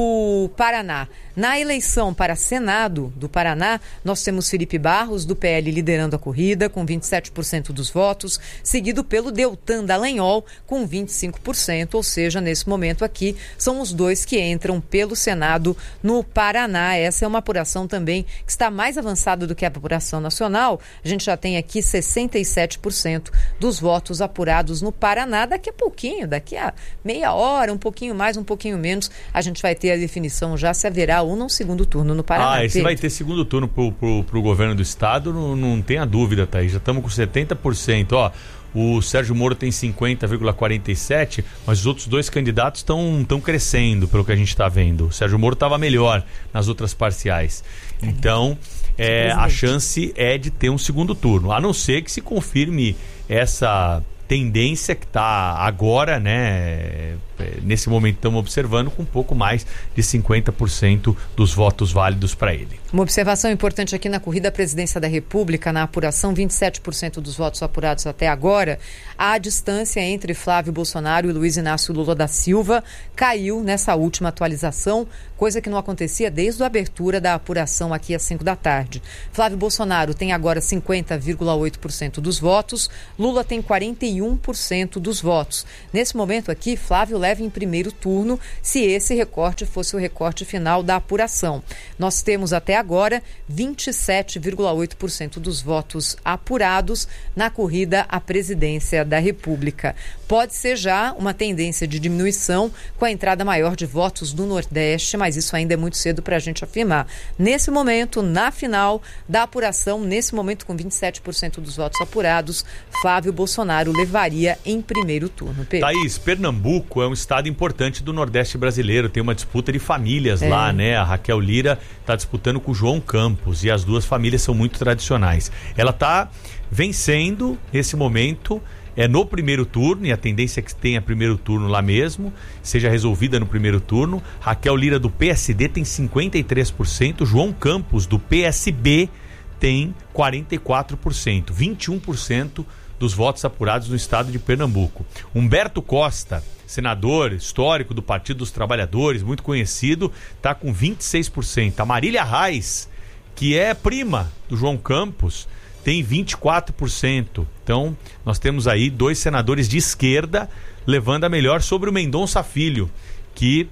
do Paraná. Na eleição para Senado do Paraná, nós temos Felipe Barros, do P L, liderando a corrida, com vinte e sete por cento dos votos, seguido pelo Deltan Dallagnol, com vinte e cinco por cento, ou seja, nesse momento aqui, são os dois que entram pelo Senado no Paraná. Essa é uma apuração também que está mais avançada do que a apuração nacional. A gente já tem aqui sessenta e sete por cento dos votos apurados no Paraná. Daqui a pouquinho, daqui a meia hora, um pouquinho mais, um pouquinho menos, a gente vai ter a definição já se haverá ou não segundo turno no Paraná. Ah, esse Pedro. Vai ter segundo turno pro, pro, pro governo do estado, não, não tenha dúvida, Thaís. Já estamos com setenta por cento, ó. O Sérgio Moro tem cinquenta vírgula quarenta e sete, mas os outros dois candidatos estão estão crescendo, pelo que a gente está vendo. O Sérgio Moro estava melhor nas outras parciais. Então, é, a chance é de ter um segundo turno, a não ser que se confirme essa tendência que está agora, né? Nesse momento estamos observando com um pouco mais de cinquenta por cento dos votos válidos para ele. Uma observação importante aqui na corrida à presidência da República, na apuração, vinte e sete por cento dos votos apurados até agora, a distância entre Flávio Bolsonaro e Luiz Inácio Lula da Silva caiu nessa última atualização, coisa que não acontecia desde a abertura da apuração aqui às cinco da tarde. Flávio Bolsonaro tem agora cinquenta vírgula oito por cento dos votos, Lula tem quarenta e um por cento dos votos. Nesse momento aqui, Flávio leva em primeiro turno, se esse recorte fosse o recorte final da apuração. Nós temos até agora vinte e sete vírgula oito por cento dos votos apurados na corrida à presidência da República. Pode ser já uma tendência de diminuição com a entrada maior de votos do Nordeste, mas isso ainda é muito cedo para a gente afirmar. Nesse momento, na final da apuração, nesse momento com vinte e sete por cento dos votos apurados, Flávio Bolsonaro levaria em primeiro turno. Pedro. Thaís, Pernambuco é um estado importante do Nordeste brasileiro, tem uma disputa de famílias é. lá, né? A Raquel Lira está disputando com o João Campos e as duas famílias são muito tradicionais. Ela está vencendo esse momento é no primeiro turno, e a tendência é que tenha primeiro turno lá mesmo, seja resolvida no primeiro turno. Raquel Lira do P S D tem cinquenta e três por cento, João Campos do P S B tem quarenta e quatro por cento, vinte e um por cento dos votos apurados no estado de Pernambuco. Humberto Costa, senador histórico do Partido dos Trabalhadores, muito conhecido, está com vinte e seis por cento. A Marília Reis, que é prima do João Campos, tem vinte e quatro por cento. Então, nós temos aí dois senadores de esquerda levando a melhor sobre o Mendonça Filho, que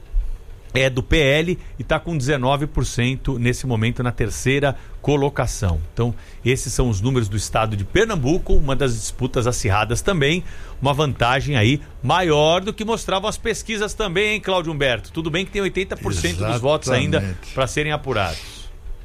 é do P L e está com dezenove por cento nesse momento na terceira colocação. Então, esses são os números do estado de Pernambuco, uma das disputas acirradas também, uma vantagem aí maior do que mostravam as pesquisas também, hein, Cláudio Humberto? Tudo bem que tem oitenta por cento Exatamente. Dos votos ainda para serem apurados.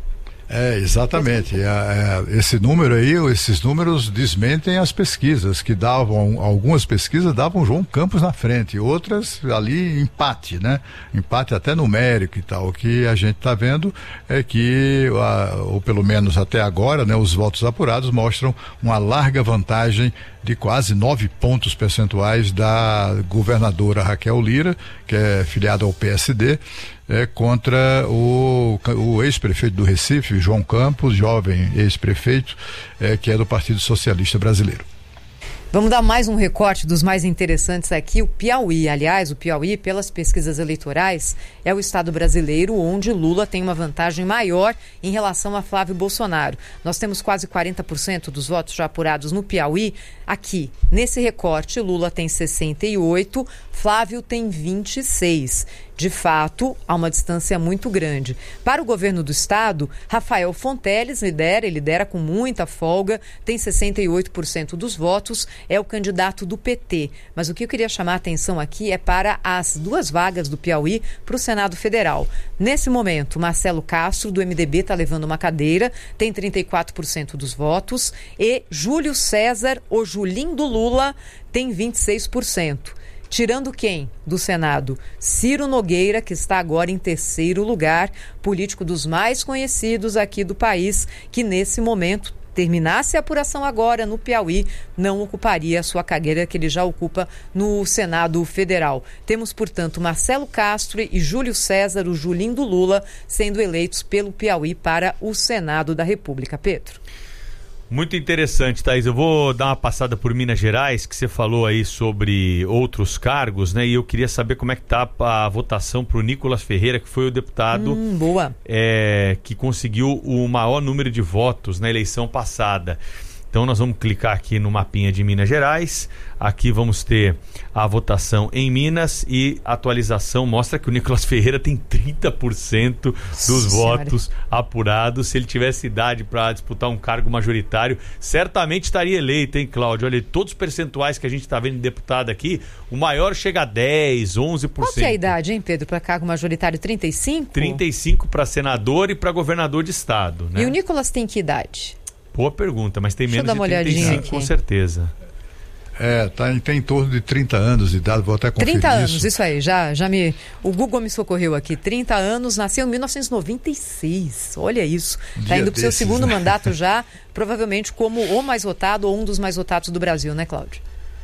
É, exatamente. É, é, esse número aí, esses números desmentem as pesquisas, que davam, algumas pesquisas davam João Campos na frente, outras ali empate, né? Empate até numérico e tal. O que a gente está vendo é que, a, ou pelo menos até agora, né, os votos apurados mostram uma larga vantagem de quase nove pontos percentuais da governadora Raquel Lira, que é filiada ao P S D, é, contra o, o ex-prefeito do Recife, João Campos, jovem ex-prefeito, é, que é do Partido Socialista Brasileiro. Vamos dar mais um recorte dos mais interessantes aqui. O Piauí, aliás, o Piauí, pelas pesquisas eleitorais, é o estado brasileiro onde Lula tem uma vantagem maior em relação a Flávio Bolsonaro. Nós temos quase quarenta por cento dos votos já apurados no Piauí. Aqui, nesse recorte, Lula tem sessenta e oito, Flávio tem vinte e seis. De fato, há uma distância muito grande. Para o governo do estado, Rafael Fonteles lidera, ele lidera com muita folga, tem sessenta e oito por cento dos votos, é o candidato do P T. Mas o que eu queria chamar a atenção aqui é para as duas vagas do Piauí para o Senado Federal. Nesse momento, Marcelo Castro, do M D B, está levando uma cadeira, tem trinta e quatro por cento dos votos, e Júlio César, o Julinho do Lula, tem vinte e seis por cento. Tirando quem do Senado? Ciro Nogueira, que está agora em terceiro lugar, político dos mais conhecidos aqui do país, que nesse momento terminasse a apuração agora no Piauí, não ocuparia a sua cadeira que ele já ocupa no Senado Federal. Temos, portanto, Marcelo Castro e Júlio César, o Julinho do Lula, sendo eleitos pelo Piauí para o Senado da República. Pedro. Muito interessante, Thaís. Eu vou dar uma passada por Minas Gerais, que você falou aí sobre outros cargos, né? E eu queria saber como é que tá a votação para o Nicolas Ferreira, que foi o deputado hum, boa. É, que conseguiu o maior número de votos na eleição passada. Então nós vamos clicar aqui no mapinha de Minas Gerais. Aqui vamos ter a votação em Minas e a atualização mostra que o Nicolas Ferreira tem trinta por cento dos Senhora. votos apurados. Se ele tivesse idade para disputar um cargo majoritário, certamente estaria eleito, hein, Cláudio? Olha, todos os percentuais que a gente está vendo de deputado aqui, o maior chega a dez, onze por cento. Qual que é a idade, hein, Pedro, para cargo majoritário? trinta e cinco? trinta e cinco para senador e para governador de estado, né? E o Nicolas tem que idade? Boa pergunta, mas tem Deixa menos de trinta e cinco, com certeza. É, tá, tem em torno de trinta anos de idade, vou até conferir trinta anos, isso. isso aí, já, já me... O Google me socorreu aqui, trinta anos, nasceu em mil novecentos e noventa e seis, olha isso. Está indo para o seu segundo né? mandato já, provavelmente como o mais votado ou um dos mais votados do Brasil, né, Cláudio?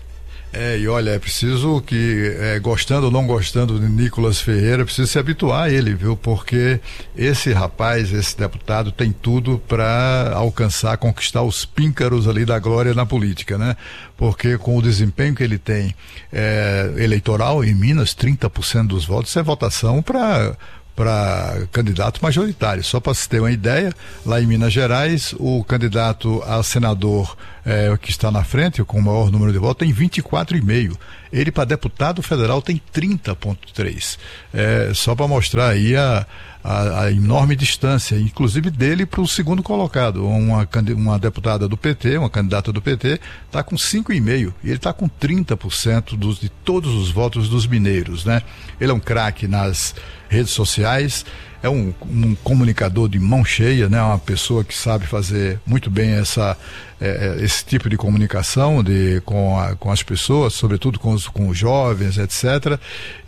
É, e olha, é preciso que, é, gostando ou não gostando de Nicolas Ferreira, é preciso se habituar a ele, viu? Porque esse rapaz, esse deputado, tem tudo para alcançar, conquistar os píncaros ali da glória na política, né? Porque com o desempenho que ele tem é, eleitoral em Minas, trinta por cento dos votos, isso é votação para... para candidato majoritário. Só para se ter uma ideia, lá em Minas Gerais, o candidato a senador é, que está na frente, com o maior número de votos, tem vinte e quatro vírgula cinco. Ele, para deputado federal, tem trinta vírgula três. É, só para mostrar aí a, a, a enorme distância, inclusive dele para o segundo colocado. Uma, uma deputada do P T, uma candidata do P T, está com cinco vírgula cinco e ele está com trinta por cento dos, de todos os votos dos mineiros, né? Ele é um craque nas redes sociais, é um, um comunicador de mão cheia, né? Uma pessoa que sabe fazer muito bem essa, é, esse tipo de comunicação de, com, a, com as pessoas, sobretudo com os, com os jovens, etcétera.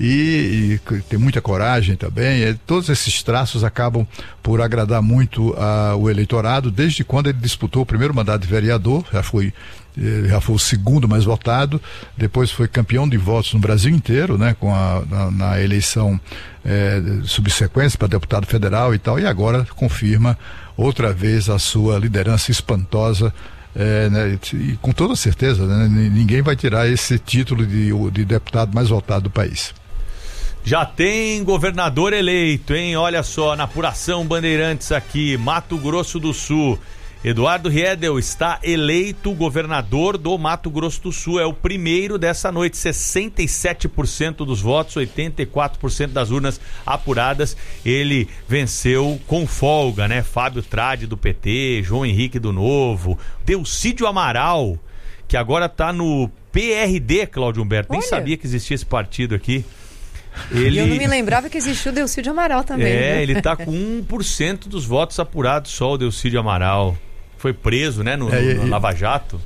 E, e tem muita coragem também. E todos esses traços acabam por agradar muito a, o eleitorado, desde quando ele disputou o primeiro mandato de vereador, já foi já foi o segundo mais votado, depois foi campeão de votos no Brasil inteiro, né, com a, na, na eleição é, subsequente para deputado federal e tal, e agora confirma outra vez a sua liderança espantosa, é, né, e com toda certeza, né, ninguém vai tirar esse título de, de deputado mais votado do país. Já tem governador eleito, hein? Olha só, na apuração Bandeirantes aqui, Mato Grosso do Sul. Eduardo Riedel está eleito governador do Mato Grosso do Sul. É o primeiro dessa noite, sessenta e sete por cento dos votos, oitenta e quatro por cento das urnas apuradas. Ele venceu com folga, né? Fábio Trade do P T, João Henrique do Novo, Delcídio Amaral, que agora está no P R D, Cláudio Humberto. Nem Olha. sabia que existia esse partido aqui. Ele... Eu não me lembrava que existia o Delcídio Amaral também. É, né? ele está com um por cento dos votos apurados, só o Delcídio Amaral. Foi preso, né, no, é, no e, Lava Jato.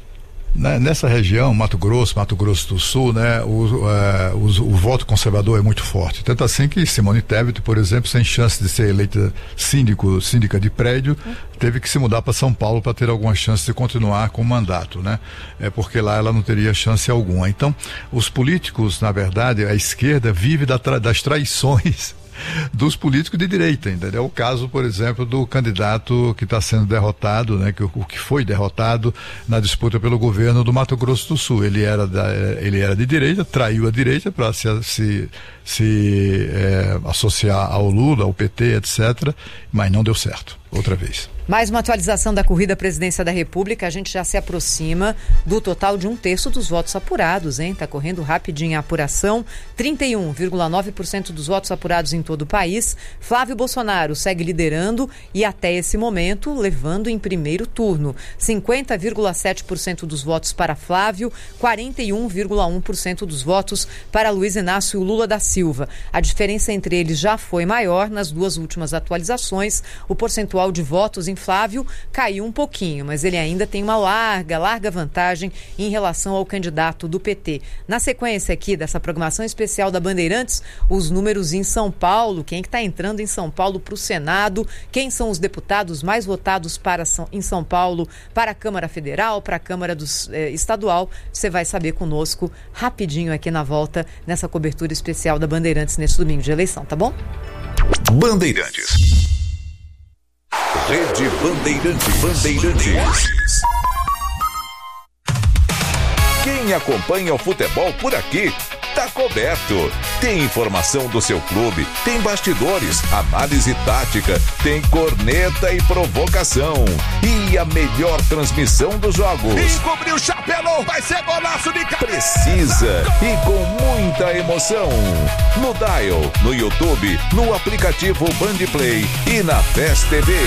Nessa região, Mato Grosso, Mato Grosso do Sul, né, o, é, o, o voto conservador é muito forte. Tanto assim que Simone Tebet, por exemplo, sem chance de ser eleita síndico, síndica de prédio, teve que se mudar para São Paulo para ter alguma chance de continuar com o mandato, né? É porque lá ela não teria chance alguma. Então, os políticos, na verdade, a esquerda vive da tra- das traições dos políticos de direita, entendeu? O caso, por exemplo, do candidato que está sendo derrotado, né, que, o que foi derrotado na disputa pelo governo do Mato Grosso do Sul. Ele era, da, ele era de direita, traiu a direita para se, se, se é, associar ao Lula, ao P T, etcétera, mas não deu certo, outra vez. Mais uma atualização da corrida à presidência da República, a gente já se aproxima do total de um terço dos votos apurados, hein? Tá correndo rapidinho a apuração, trinta e um vírgula nove por cento dos votos apurados em todo o país. Flávio Bolsonaro segue liderando e até esse momento levando em primeiro turno. cinquenta vírgula sete por cento dos votos para Flávio, quarenta e um vírgula um por cento dos votos para Luiz Inácio Lula da Silva. A diferença entre eles já foi maior nas duas últimas atualizações. O percentual percentual de votos em Flávio caiu um pouquinho, mas ele ainda tem uma larga, larga vantagem em relação ao candidato do P T. Na sequência aqui dessa programação especial da Bandeirantes, os números em São Paulo, quem é que está entrando em São Paulo para o Senado, quem são os deputados mais votados para São, em São Paulo para a Câmara Federal, para a Câmara dos, eh, Estadual, você vai saber conosco rapidinho aqui na volta, nessa cobertura especial da Bandeirantes neste domingo de eleição, tá bom? Bandeirantes. Rede Bandeirantes. Bandeirantes. Quem acompanha o futebol por aqui tá coberto. Tem informação do seu clube, tem bastidores, análise tática, tem corneta e provocação. E a melhor transmissão dos jogos. Encobriu o chapelão, vai ser golaço de cabeça. Precisa e com muita emoção. No Dial, no YouTube, no aplicativo Bandplay e na Fest T V.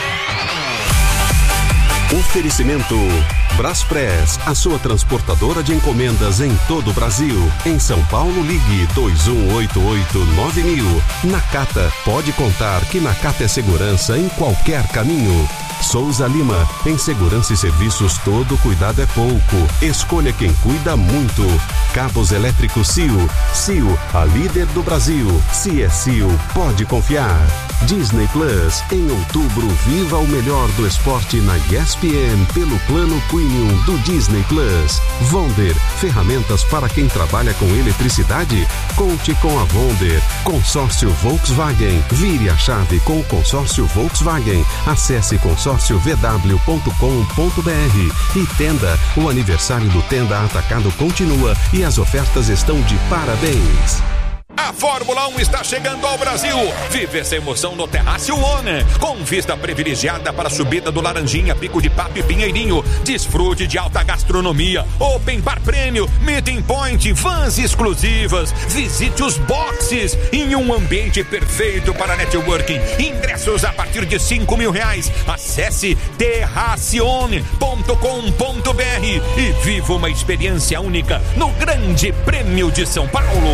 Oferecimento Braspress, a sua transportadora de encomendas em todo o Brasil. Em São Paulo, ligue dois um oito oito nove mil. Nakata, pode contar que Nakata é segurança em qualquer caminho. Souza Lima, em segurança e serviços todo cuidado é pouco. Escolha quem cuida muito. Cabos elétricos Cio. Cio, a líder do Brasil. Se é Cio, pode confiar. Disney Plus, em outubro, viva o melhor do esporte na E S P N pelo plano Premium do Disney Plus. Vonder, ferramentas para quem trabalha com eletricidade? Conte com a Vonder. Consórcio Volkswagen, vire a chave com o consórcio Volkswagen. Acesse consórcio v w ponto com ponto b r. E Tenda, o aniversário do Tenda Atacado continua e as ofertas estão de parabéns. A Fórmula um está chegando ao Brasil. Vive essa emoção no Terraço One, com vista privilegiada para a subida do Laranjinha, Pico de Papo e Pinheirinho. Desfrute de alta gastronomia, open bar prêmio, meeting point, vans exclusivas. Visite os boxes em um ambiente perfeito para networking. Ingressos a partir de cinco mil reais. Acesse terracione ponto com ponto b r e viva uma experiência única no Grande Prêmio de São Paulo.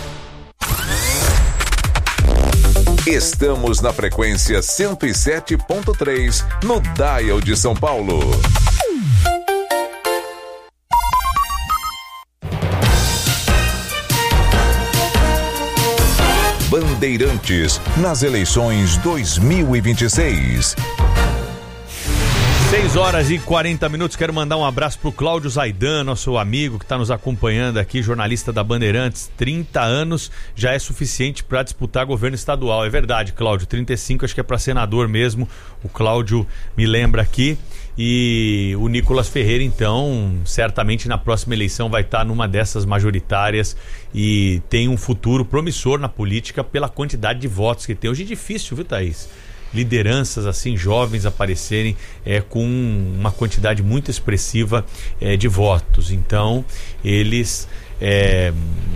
Estamos na frequência cento e sete ponto três no Dial de São Paulo. Bandeirantes nas eleições dois mil e vinte e seis. seis horas e quarenta minutos, quero mandar um abraço pro Cláudio Zaidan, nosso amigo que está nos acompanhando aqui, jornalista da Bandeirantes. trinta anos já é suficiente para disputar governo estadual. É verdade, Cláudio, trinta e cinco acho que é para senador mesmo, o Cláudio me lembra aqui. E o Nicolas Ferreira, então, certamente na próxima eleição vai estar numa dessas majoritárias e tem um futuro promissor na política pela quantidade de votos que tem. Hoje é difícil, viu, Thaís? Lideranças assim jovens aparecerem é, com uma quantidade muito expressiva é, de votos. Então eles é,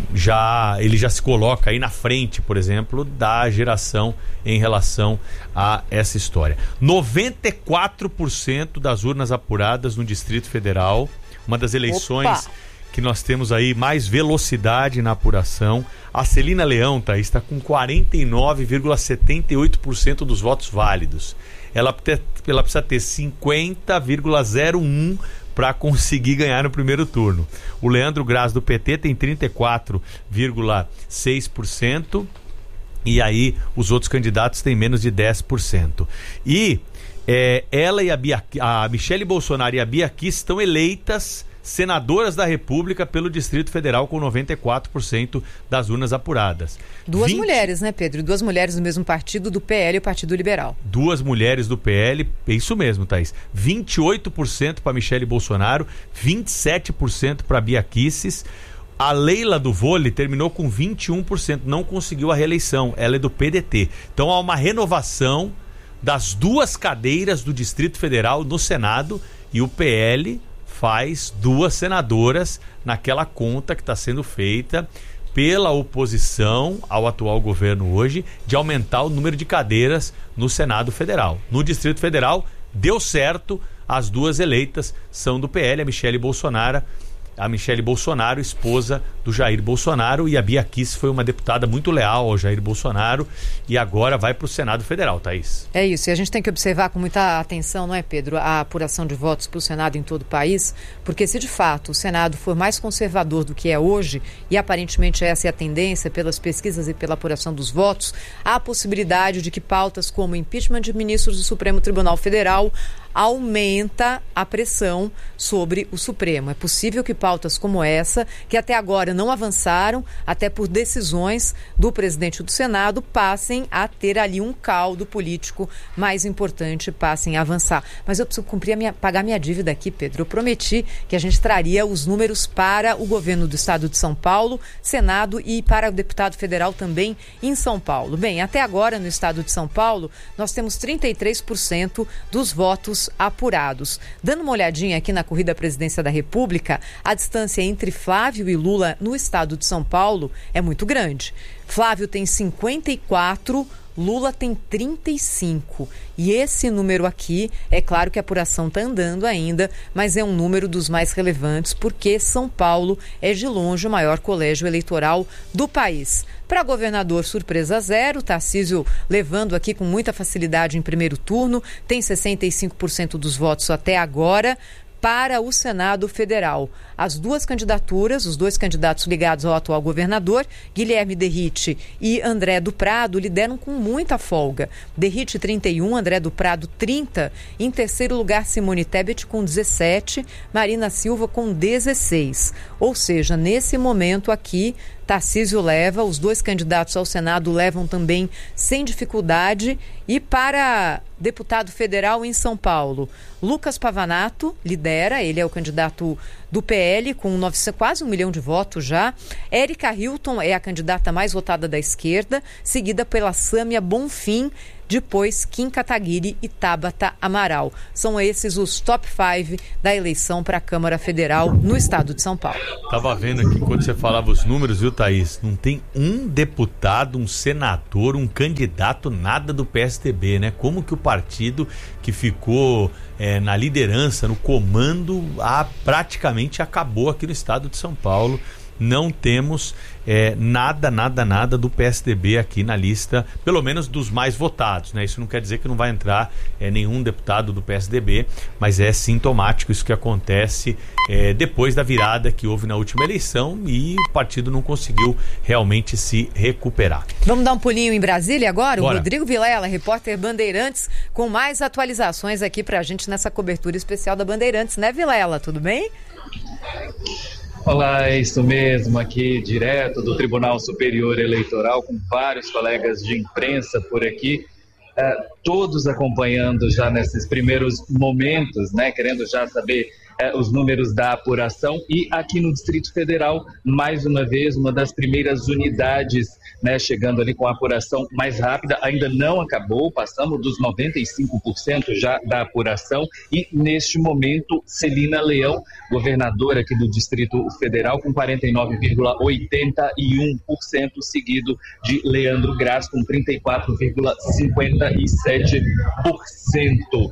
já ele já se coloca aí na frente, por exemplo, da geração em relação a essa história. noventa e quatro por cento das urnas apuradas no Distrito Federal, uma das eleições Opa. que nós temos aí mais velocidade na apuração. A Celina Leão, tá, está com quarenta e nove vírgula setenta e oito por cento dos votos válidos. Ela, ela precisa ter cinquenta vírgula zero um por cento para conseguir ganhar no primeiro turno. O Leandro Graz, do P T, tem trinta e quatro vírgula seis por cento e aí os outros candidatos têm menos de dez por cento. E é, ela e a, Bia, a Michele Bolsonaro e a Bia Kicis estão eleitas senadoras da República pelo Distrito Federal com noventa e quatro por cento das urnas apuradas. Duas vinte mulheres, né, Pedro? Duas mulheres do mesmo partido, do P L e o Partido Liberal. Duas mulheres do P L, é isso mesmo, Thaís. vinte e oito por cento para Michele Bolsonaro, vinte e sete por cento para Bia Kicis. A Leila do Vôlei terminou com vinte e um por cento, não conseguiu a reeleição. Ela é do P D T. Então há uma renovação das duas cadeiras do Distrito Federal no Senado e o P L faz duas senadoras naquela conta que está sendo feita pela oposição ao atual governo hoje de aumentar o número de cadeiras no Senado Federal. No Distrito Federal deu certo, as duas eleitas são do P L, a Michele Bolsonaro a Michele Bolsonaro, esposa do Jair Bolsonaro, e a Bia Kicis foi uma deputada muito leal ao Jair Bolsonaro e agora vai para o Senado Federal, Thaís. É isso, e a gente tem que observar com muita atenção, não é, Pedro, a apuração de votos para o Senado em todo o país, porque se de fato o Senado for mais conservador do que é hoje, e aparentemente essa é a tendência pelas pesquisas e pela apuração dos votos, há a possibilidade de que pautas como impeachment de ministros do Supremo Tribunal Federal aumenta a pressão sobre o Supremo. É possível que pautas como essa, que até agora não avançaram, até por decisões do presidente do Senado, passem a ter ali um caldo político mais importante, passem a avançar. Mas eu preciso cumprir a minha, pagar minha dívida aqui, Pedro. Eu prometi que a gente traria os números para o governo do estado de São Paulo, Senado e para o deputado federal também em São Paulo. Bem, até agora no estado de São Paulo, nós temos trinta e três por cento dos votos apurados. Dando uma olhadinha aqui na corrida à presidência da República, a distância entre Flávio e Lula no estado de São Paulo é muito grande. Flávio tem cinquenta e quatro, Lula tem trinta e cinco. E esse número aqui, é claro que a apuração está andando ainda, mas é um número dos mais relevantes, porque São Paulo é de longe o maior colégio eleitoral do país. Para governador, surpresa zero, Tarcísio levando aqui com muita facilidade em primeiro turno, tem sessenta e cinco por cento dos votos até agora. Para o Senado Federal, as duas candidaturas, os dois candidatos ligados ao atual governador, Guilherme Derrite e André do Prado, lideram com muita folga. Derrite trinta e um, André do Prado trinta. Em terceiro lugar, Simone Tebet com dezessete, Marina Silva com dezesseis. Ou seja, nesse momento aqui, Tarcísio leva, os dois candidatos ao Senado levam também sem dificuldade. E para deputado federal em São Paulo, Lucas Pavanato lidera, ele é o candidato do P L com novecentos, quase um milhão de votos já. Érica Hilton é a candidata mais votada da esquerda, seguida pela Sâmia Bonfim, depois Kim Kataguiri e Tabata Amaral. São esses os top cinco da eleição para a Câmara Federal no estado de São Paulo. Estava vendo aqui enquanto você falava os números, viu, Thaís? Não tem um deputado, um senador, um candidato, nada do P S D B, né? Como que o partido que ficou é, na liderança, no comando, a, praticamente acabou aqui no estado de São Paulo. Não temos é, nada, nada, nada do P S D B aqui na lista, pelo menos dos mais votados, né? Isso não quer dizer que não vai entrar é, nenhum deputado do P S D B, mas é sintomático isso que acontece é, depois da virada que houve na última eleição e o partido não conseguiu realmente se recuperar. Vamos dar um pulinho em Brasília agora? Bora. O Rodrigo Vilela, repórter Bandeirantes, com mais atualizações aqui pra gente nessa cobertura especial da Bandeirantes, né, Vilela? Tudo bem? Olá, é isso mesmo, aqui direto do Tribunal Superior Eleitoral, com vários colegas de imprensa por aqui, uh, todos acompanhando já nesses primeiros momentos, né, querendo já saber uh, os números da apuração. E aqui no Distrito Federal, mais uma vez, uma das primeiras unidades, né, chegando ali com a apuração mais rápida, ainda não acabou, passamos dos noventa e cinco por cento já da apuração, e neste momento Celina Leão, governadora aqui do Distrito Federal, com quarenta e nove vírgula oitenta e um por cento, seguido de Leandro Graz com trinta e quatro vírgula cinquenta e sete por cento.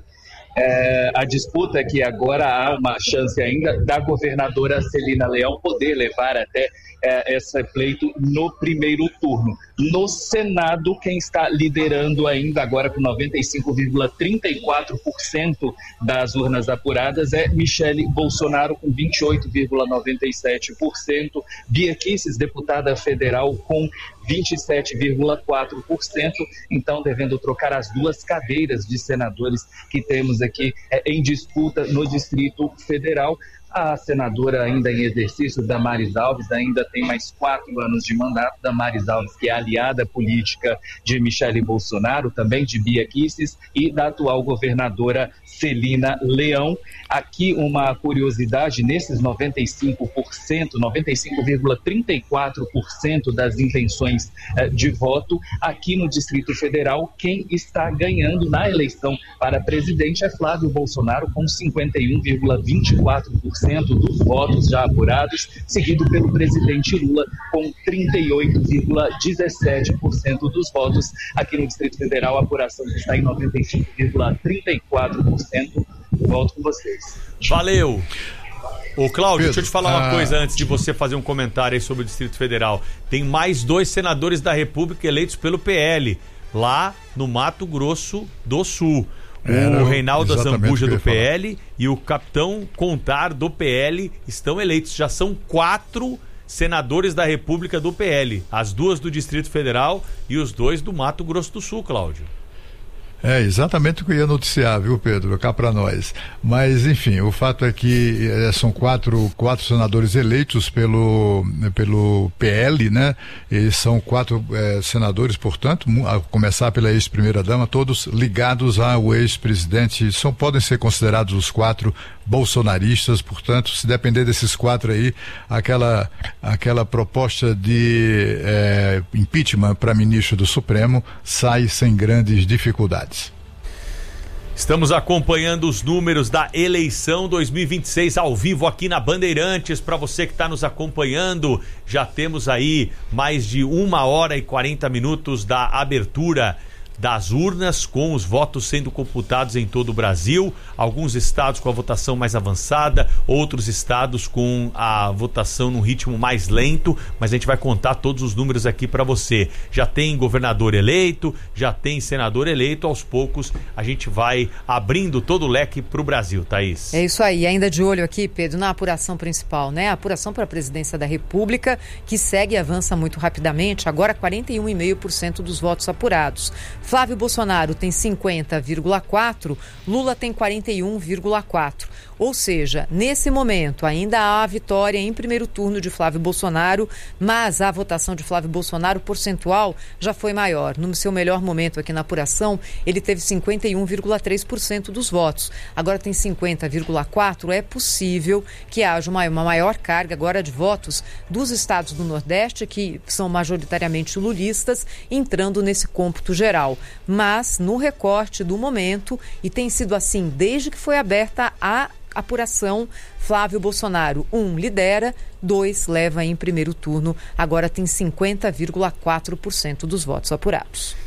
É, a disputa é que agora há uma chance ainda da governadora Celina Leão poder levar até é, esse pleito no primeiro turno. No Senado, quem está liderando ainda agora com noventa e cinco vírgula trinta e quatro por cento das urnas apuradas é Michele Bolsonaro com vinte e oito vírgula noventa e sete por cento, Bia Kicis, deputada federal, com vinte e sete vírgula quatro por cento, então devendo trocar as duas cadeiras de senadores que temos aqui é, em disputa no Distrito Federal. A senadora ainda em exercício, Damares Alves, ainda tem mais quatro anos de mandato. Damares Alves, que é aliada política de Michele Bolsonaro, também de Bia Kicis e da atual governadora Celina Leão. Aqui uma curiosidade, nesses noventa e cinco por cento, noventa e cinco vírgula trinta e quatro por cento das intenções eh, de voto, aqui no Distrito Federal, quem está ganhando na eleição para presidente é Flávio Bolsonaro, com cinquenta e um vírgula vinte e quatro por cento dos votos já apurados, seguido pelo presidente Lula, com trinta e oito vírgula dezessete por cento dos votos. Aqui no Distrito Federal, a apuração está em noventa e cinco vírgula trinta e quatro por cento. Volto com vocês. Valeu! Ô, Cláudio, Pedro, deixa eu te falar uma ah, coisa antes de você fazer um comentário aí sobre o Distrito Federal. Tem mais dois senadores da República eleitos pelo P L, lá no Mato Grosso do Sul. Era o Reinaldo Azambuja do P L falar. E o Capitão Contar do P L estão eleitos. Já são quatro senadores da República do P L. As duas do Distrito Federal e os dois do Mato Grosso do Sul, Cláudio. É exatamente o que eu ia noticiar, viu, Pedro? Cá para nós. Mas, enfim, o fato é que é, são quatro, quatro senadores eleitos pelo, pelo P L, né? E são quatro é, senadores, portanto, a começar pela ex-primeira-dama, todos ligados ao ex-presidente. São, podem ser considerados os quatro bolsonaristas, portanto, se depender desses quatro aí, aquela, aquela proposta de é, impeachment para ministro do Supremo sai sem grandes dificuldades. Estamos acompanhando os números da eleição dois mil e vinte e seis ao vivo aqui na Bandeirantes. Para você que está nos acompanhando, já temos aí mais de uma hora e quarenta minutos da abertura das urnas, com os votos sendo computados em todo o Brasil. Alguns estados com a votação mais avançada, outros estados com a votação num ritmo mais lento, mas a gente vai contar todos os números aqui para você. Já tem governador eleito, já tem senador eleito. Aos poucos a gente vai abrindo todo o leque para o Brasil, Thaís. É isso aí, ainda de olho aqui, Pedro, na apuração principal, né? A apuração para a presidência da República, que segue e avança muito rapidamente, agora quarenta e um vírgula cinco por cento dos votos apurados. Flávio Bolsonaro tem cinquenta vírgula quatro por cento, Lula tem quarenta e um vírgula quatro por cento. Ou seja, nesse momento ainda há a vitória em primeiro turno de Flávio Bolsonaro, mas a votação de Flávio Bolsonaro percentual já foi maior. No seu melhor momento aqui na apuração, ele teve cinquenta e um vírgula três por cento dos votos. Agora tem cinquenta vírgula quatro por cento. É possível que haja uma, uma maior carga agora de votos dos estados do Nordeste, que são majoritariamente lulistas, entrando nesse cômputo geral. Mas no recorte do momento, e tem sido assim desde que foi aberta a apuração, Flávio Bolsonaro, um, lidera, dois, leva em primeiro turno, agora tem cinquenta vírgula quatro por cento dos votos apurados.